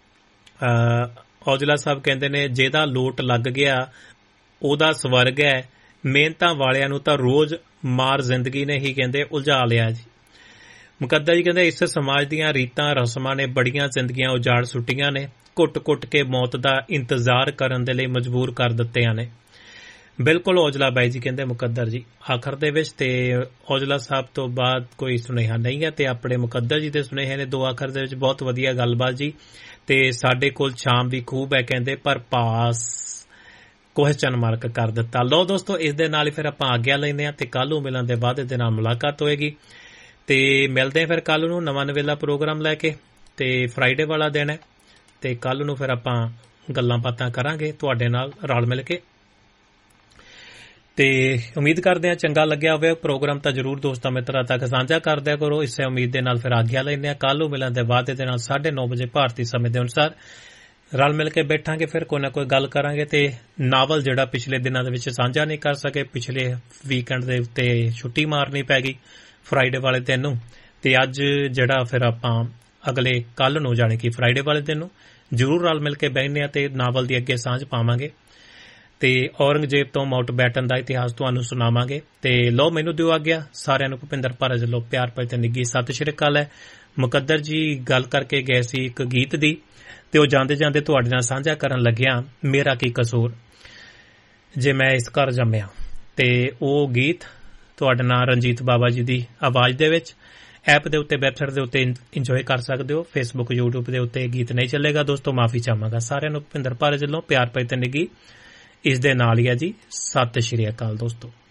ਔਜਲਾ ਸਾਹਿਬ ਕਹਿੰਦੇ ਨੇ ਜਿਹਦਾ ਲੋਟ ਲੱਗ ਗਿਆ ਉਹਦਾ ਸਵਰਗ ਹੈ, ਮਿਹਨਤਾਂ ਵਾਲਿਆਂ ਨੂੰ ਤਾਂ ਰੋਜ਼ ਮਾਰ ਜ਼ਿੰਦਗੀ ਨੇ ਹੀ ਕਹਿੰਦੇ ਉਲਝਾ ਲਿਆ ਜੀ। ਮੁਕੱਦਰ ਜੀ ਕਹਿੰਦੇ ਇਸ ਸਮਾਜ ਦੀਆਂ ਰੀਤਾਂ ਰਸਮਾਂ ਨੇ ਬੜੀਆਂ ਜ਼ਿੰਦਗੀਆਂ ਉਜਾੜ ਸੁੱਟੀਆਂ ਨੇ, ਘੁੱਟ-ਘੁੱਟ ਕੇ ਮੌਤ ਦਾ ਇੰਤਜ਼ਾਰ ਕਰਨ ਦੇ ਲਈ ਮਜਬੂਰ ਕਰ ਦਿੱਤਿਆਂ ਨੇ। ਬਿਲਕੁਲ ਔਜਲਾ ਬਾਈ ਜੀ ਕਹਿੰਦੇ ਮੁਕੱਦਰ ਜੀ ਆਖਰ ਦੇ ਵਿੱਚ। ਤੇ ਔਜਲਾ ਸਾਹਿਬ ਤੋਂ ਬਾਅਦ ਕੋਈ ਸੁਨੇਹਾ ਨਹੀਂ ਹੈ ਤੇ ਆਪਣੇ ਮੁਕੱਦਰ ਜੀ ਦੇ ਸੁਨੇਹੇ ਨੇ 2 ਆਖਰ ਦੇ ਵਿੱਚ। ਬਹੁਤ ਵਧੀਆ ਗੱਲਬਾਤ ਜੀ। ਤੇ ਸਾਡੇ ਕੋਲ ਸ਼ਾਮ ਵੀ ਖੂਬ ਹੈ ਕਹਿੰਦੇ, ਪਰ ਪਾਸ ਕੁਐਸਚਨ ਮਾਰਕ ਕਰ ਦਿੱਤਾ। ਲਓ ਦੋਸਤੋ, ਇਸ ਦੇ ਨਾਲ ਹੀ ਫਿਰ ਆਪਾਂ ਆਗਿਆ ਲੈਂਦੇ ਹਾਂ ਤੇ ਕੱਲ੍ਹ ਨੂੰ ਮਿਲਣ ਦੇ ਬਾਅਦ ਇਹਦੇ ਨਾਲ ਮੁਲਾਕਾਤ ਹੋਏਗੀ। ਤੇ ਮਿਲਦੇ ਹਾਂ ਫਿਰ ਕੱਲ੍ਹ ਨੂੰ ਨਵਾਂ ਨਵੇਲਾ ਪ੍ਰੋਗਰਾਮ ਲੈ ਕੇ। ਤੇ ਫਰਾਈਡੇ ਵਾਲਾ ਦਿਨ ਹੈ ਤੇ ਕੱਲ੍ਹ ਨੂੰ ਫਿਰ ਆਪਾਂ ਗੱਲਾਂ ਬਾਤਾਂ ਕਰਾਂਗੇ ਤੁਹਾਡੇ ਨਾਲ ਰਲ ਮਿਲ ਕੇ। ਤੇ ਉਮੀਦ ਕਰਦੇ ਹਾਂ ਚੰਗਾ ਲੱਗਿਆ ਹੋਵੇ ਪ੍ਰੋਗਰਾਮ, ਤਾਂ ਜ਼ਰੂਰ ਦੋਸਤਾਂ ਮਿੱਤਰਾਂ ਤੱਕ ਸਾਂਝਾ ਕਰ ਦਿਆ ਕਰੋ। ਇਸੇ ਉਮੀਦ ਦੇ ਨਾਲ ਫਿਰ ਆਗਿਆ ਲੈਂਦੇ ਹਾਂ। ਕੱਲ੍ਹ ਨੂੰ ਮਿਲਣ ਦੇ ਬਾਅਦ ਇਹਦੇ ਨਾਲ 9:30 ਵਜੇ ਭਾਰਤੀ ਸਮੇਂ ਦੇ ਅਨੁਸਾਰ ਰਲ ਮਿਲ ਕੇ ਬੈਠਾਂਗੇ, ਫਿਰ ਕੋਈ ਨਾ ਕੋਈ ਗੱਲ ਕਰਾਂਗੇ। ਤੇ ਨਾਵਲ ਜਿਹੜਾ ਪਿਛਲੇ ਦਿਨਾਂ ਦੇ ਵਿੱਚ ਸਾਂਝਾ ਨਹੀਂ ਕਰ ਸਕੇ, ਪਿਛਲੇ ਵੀਕਐਂਡ ਦੇ ਉੱਤੇ ਛੁੱਟੀ ਮਾਰਨੀ ਪੈ ਗਈ ਫਰਾਈਡੇ ਵਾਲੇ ਦਿਨ ਨੂੰ, ਤੇ ਅੱਜ ਜਿਹੜਾ ਫਿਰ ਆਪਾਂ ਅਗਲੇ ਕੱਲ੍ਹ ਨੂੰ ਜਾਣੀ ਕਿ ਫਰਾਈਡੇ ਵਾਲੇ ਦਿਨ ਨੂੰ ਜ਼ਰੂਰ ਰਲ ਮਿਲ ਕੇ ਬਹਿੰਦੇ ਹਾਂ ਤੇ ਨਾਵਲ ਦੀ ਅੱਗੇ ਸਾਂਝ ਪਾਵਾਂਗੇ ਤੇ ਔਰੰਗਜ਼ੇਬ ਤੋਂ ਮਾਊਂਟ ਬੈਟਨ ਦਾ ਇਤਿਹਾਸ ਤੁਹਾਨੂੰ ਸੁਣਾਵਾਂਗੇ। ਤੇ ਲਓ ਮੈਨੂੰ ਦਿਓ ਆਗਿਆ। ਸਾਰਿਆਂ ਨੂੰ ਭੁਪਿੰਦਰ ਭਾਰਜ ਵੱਲੋਂ ਪਿਆਰ ਭਰੀ ਤੇ ਨਿੱਘੀ ਸਤਿ ਸ਼੍ਰੀ ਅਕਾਲ ਹੈ। ਮੁਕੱਦਰ ਜੀ ਗੱਲ ਕਰਕੇ ਗਏ ਸੀ ਇੱਕ ਗੀਤ ਦੀ, ਤੇ ਉਹ ਜਾਂਦੇ ਜਾਂਦੇ ਤੁਹਾਡੇ ਨਾਲ ਸਾਂਝਾ ਕਰਨ ਲੱਗਿਆ ਮੇਰਾ ਕੀ ਕਸੂਰ ਜੇ ਮੈਂ ਇਸ ਘਰ ਜੰਮਿਆ। ਤੇ ਉਹ ਗੀਤ ਤੁਹਾਡੇ ਨਾਲ ਰਣਜੀਤ ਬਾਵਾ ਜੀ ਦੀ ਆਵਾਜ਼ ਦੇ ਵਿੱਚ ਐਪ ਦੇ ਉੱਤੇ, ਵੈਬਸਾਈਟ ਦੇ ਉੱਤੇ ਇੰਜੋਏ ਕਰ ਸਕਦੇ ਹੋ। ਫੇਸਬੁੱਕ, YouTube ਦੇ ਉੱਤੇ ਗੀਤ ਨਹੀਂ ਚੱਲੇਗਾ ਦੋਸਤੋ, ਮਾਫੀ ਚਾਹਾਂਗਾ। ਸਾਰਿਆਂ ਨੂੰ ਭੁਪਿੰਦਰ ਭਾਰਜ ਵੱਲੋਂ ਪਿਆਰ ਭਰੀ ਤੇ ਨਿੱਘੀ ਇਸ ਦੇ ਨਾਲ ਹੀ ਹੈ ਜੀ ਸਤਿ ਸ਼੍ਰੀ ਅਕਾਲ ਦੋਸਤੋ।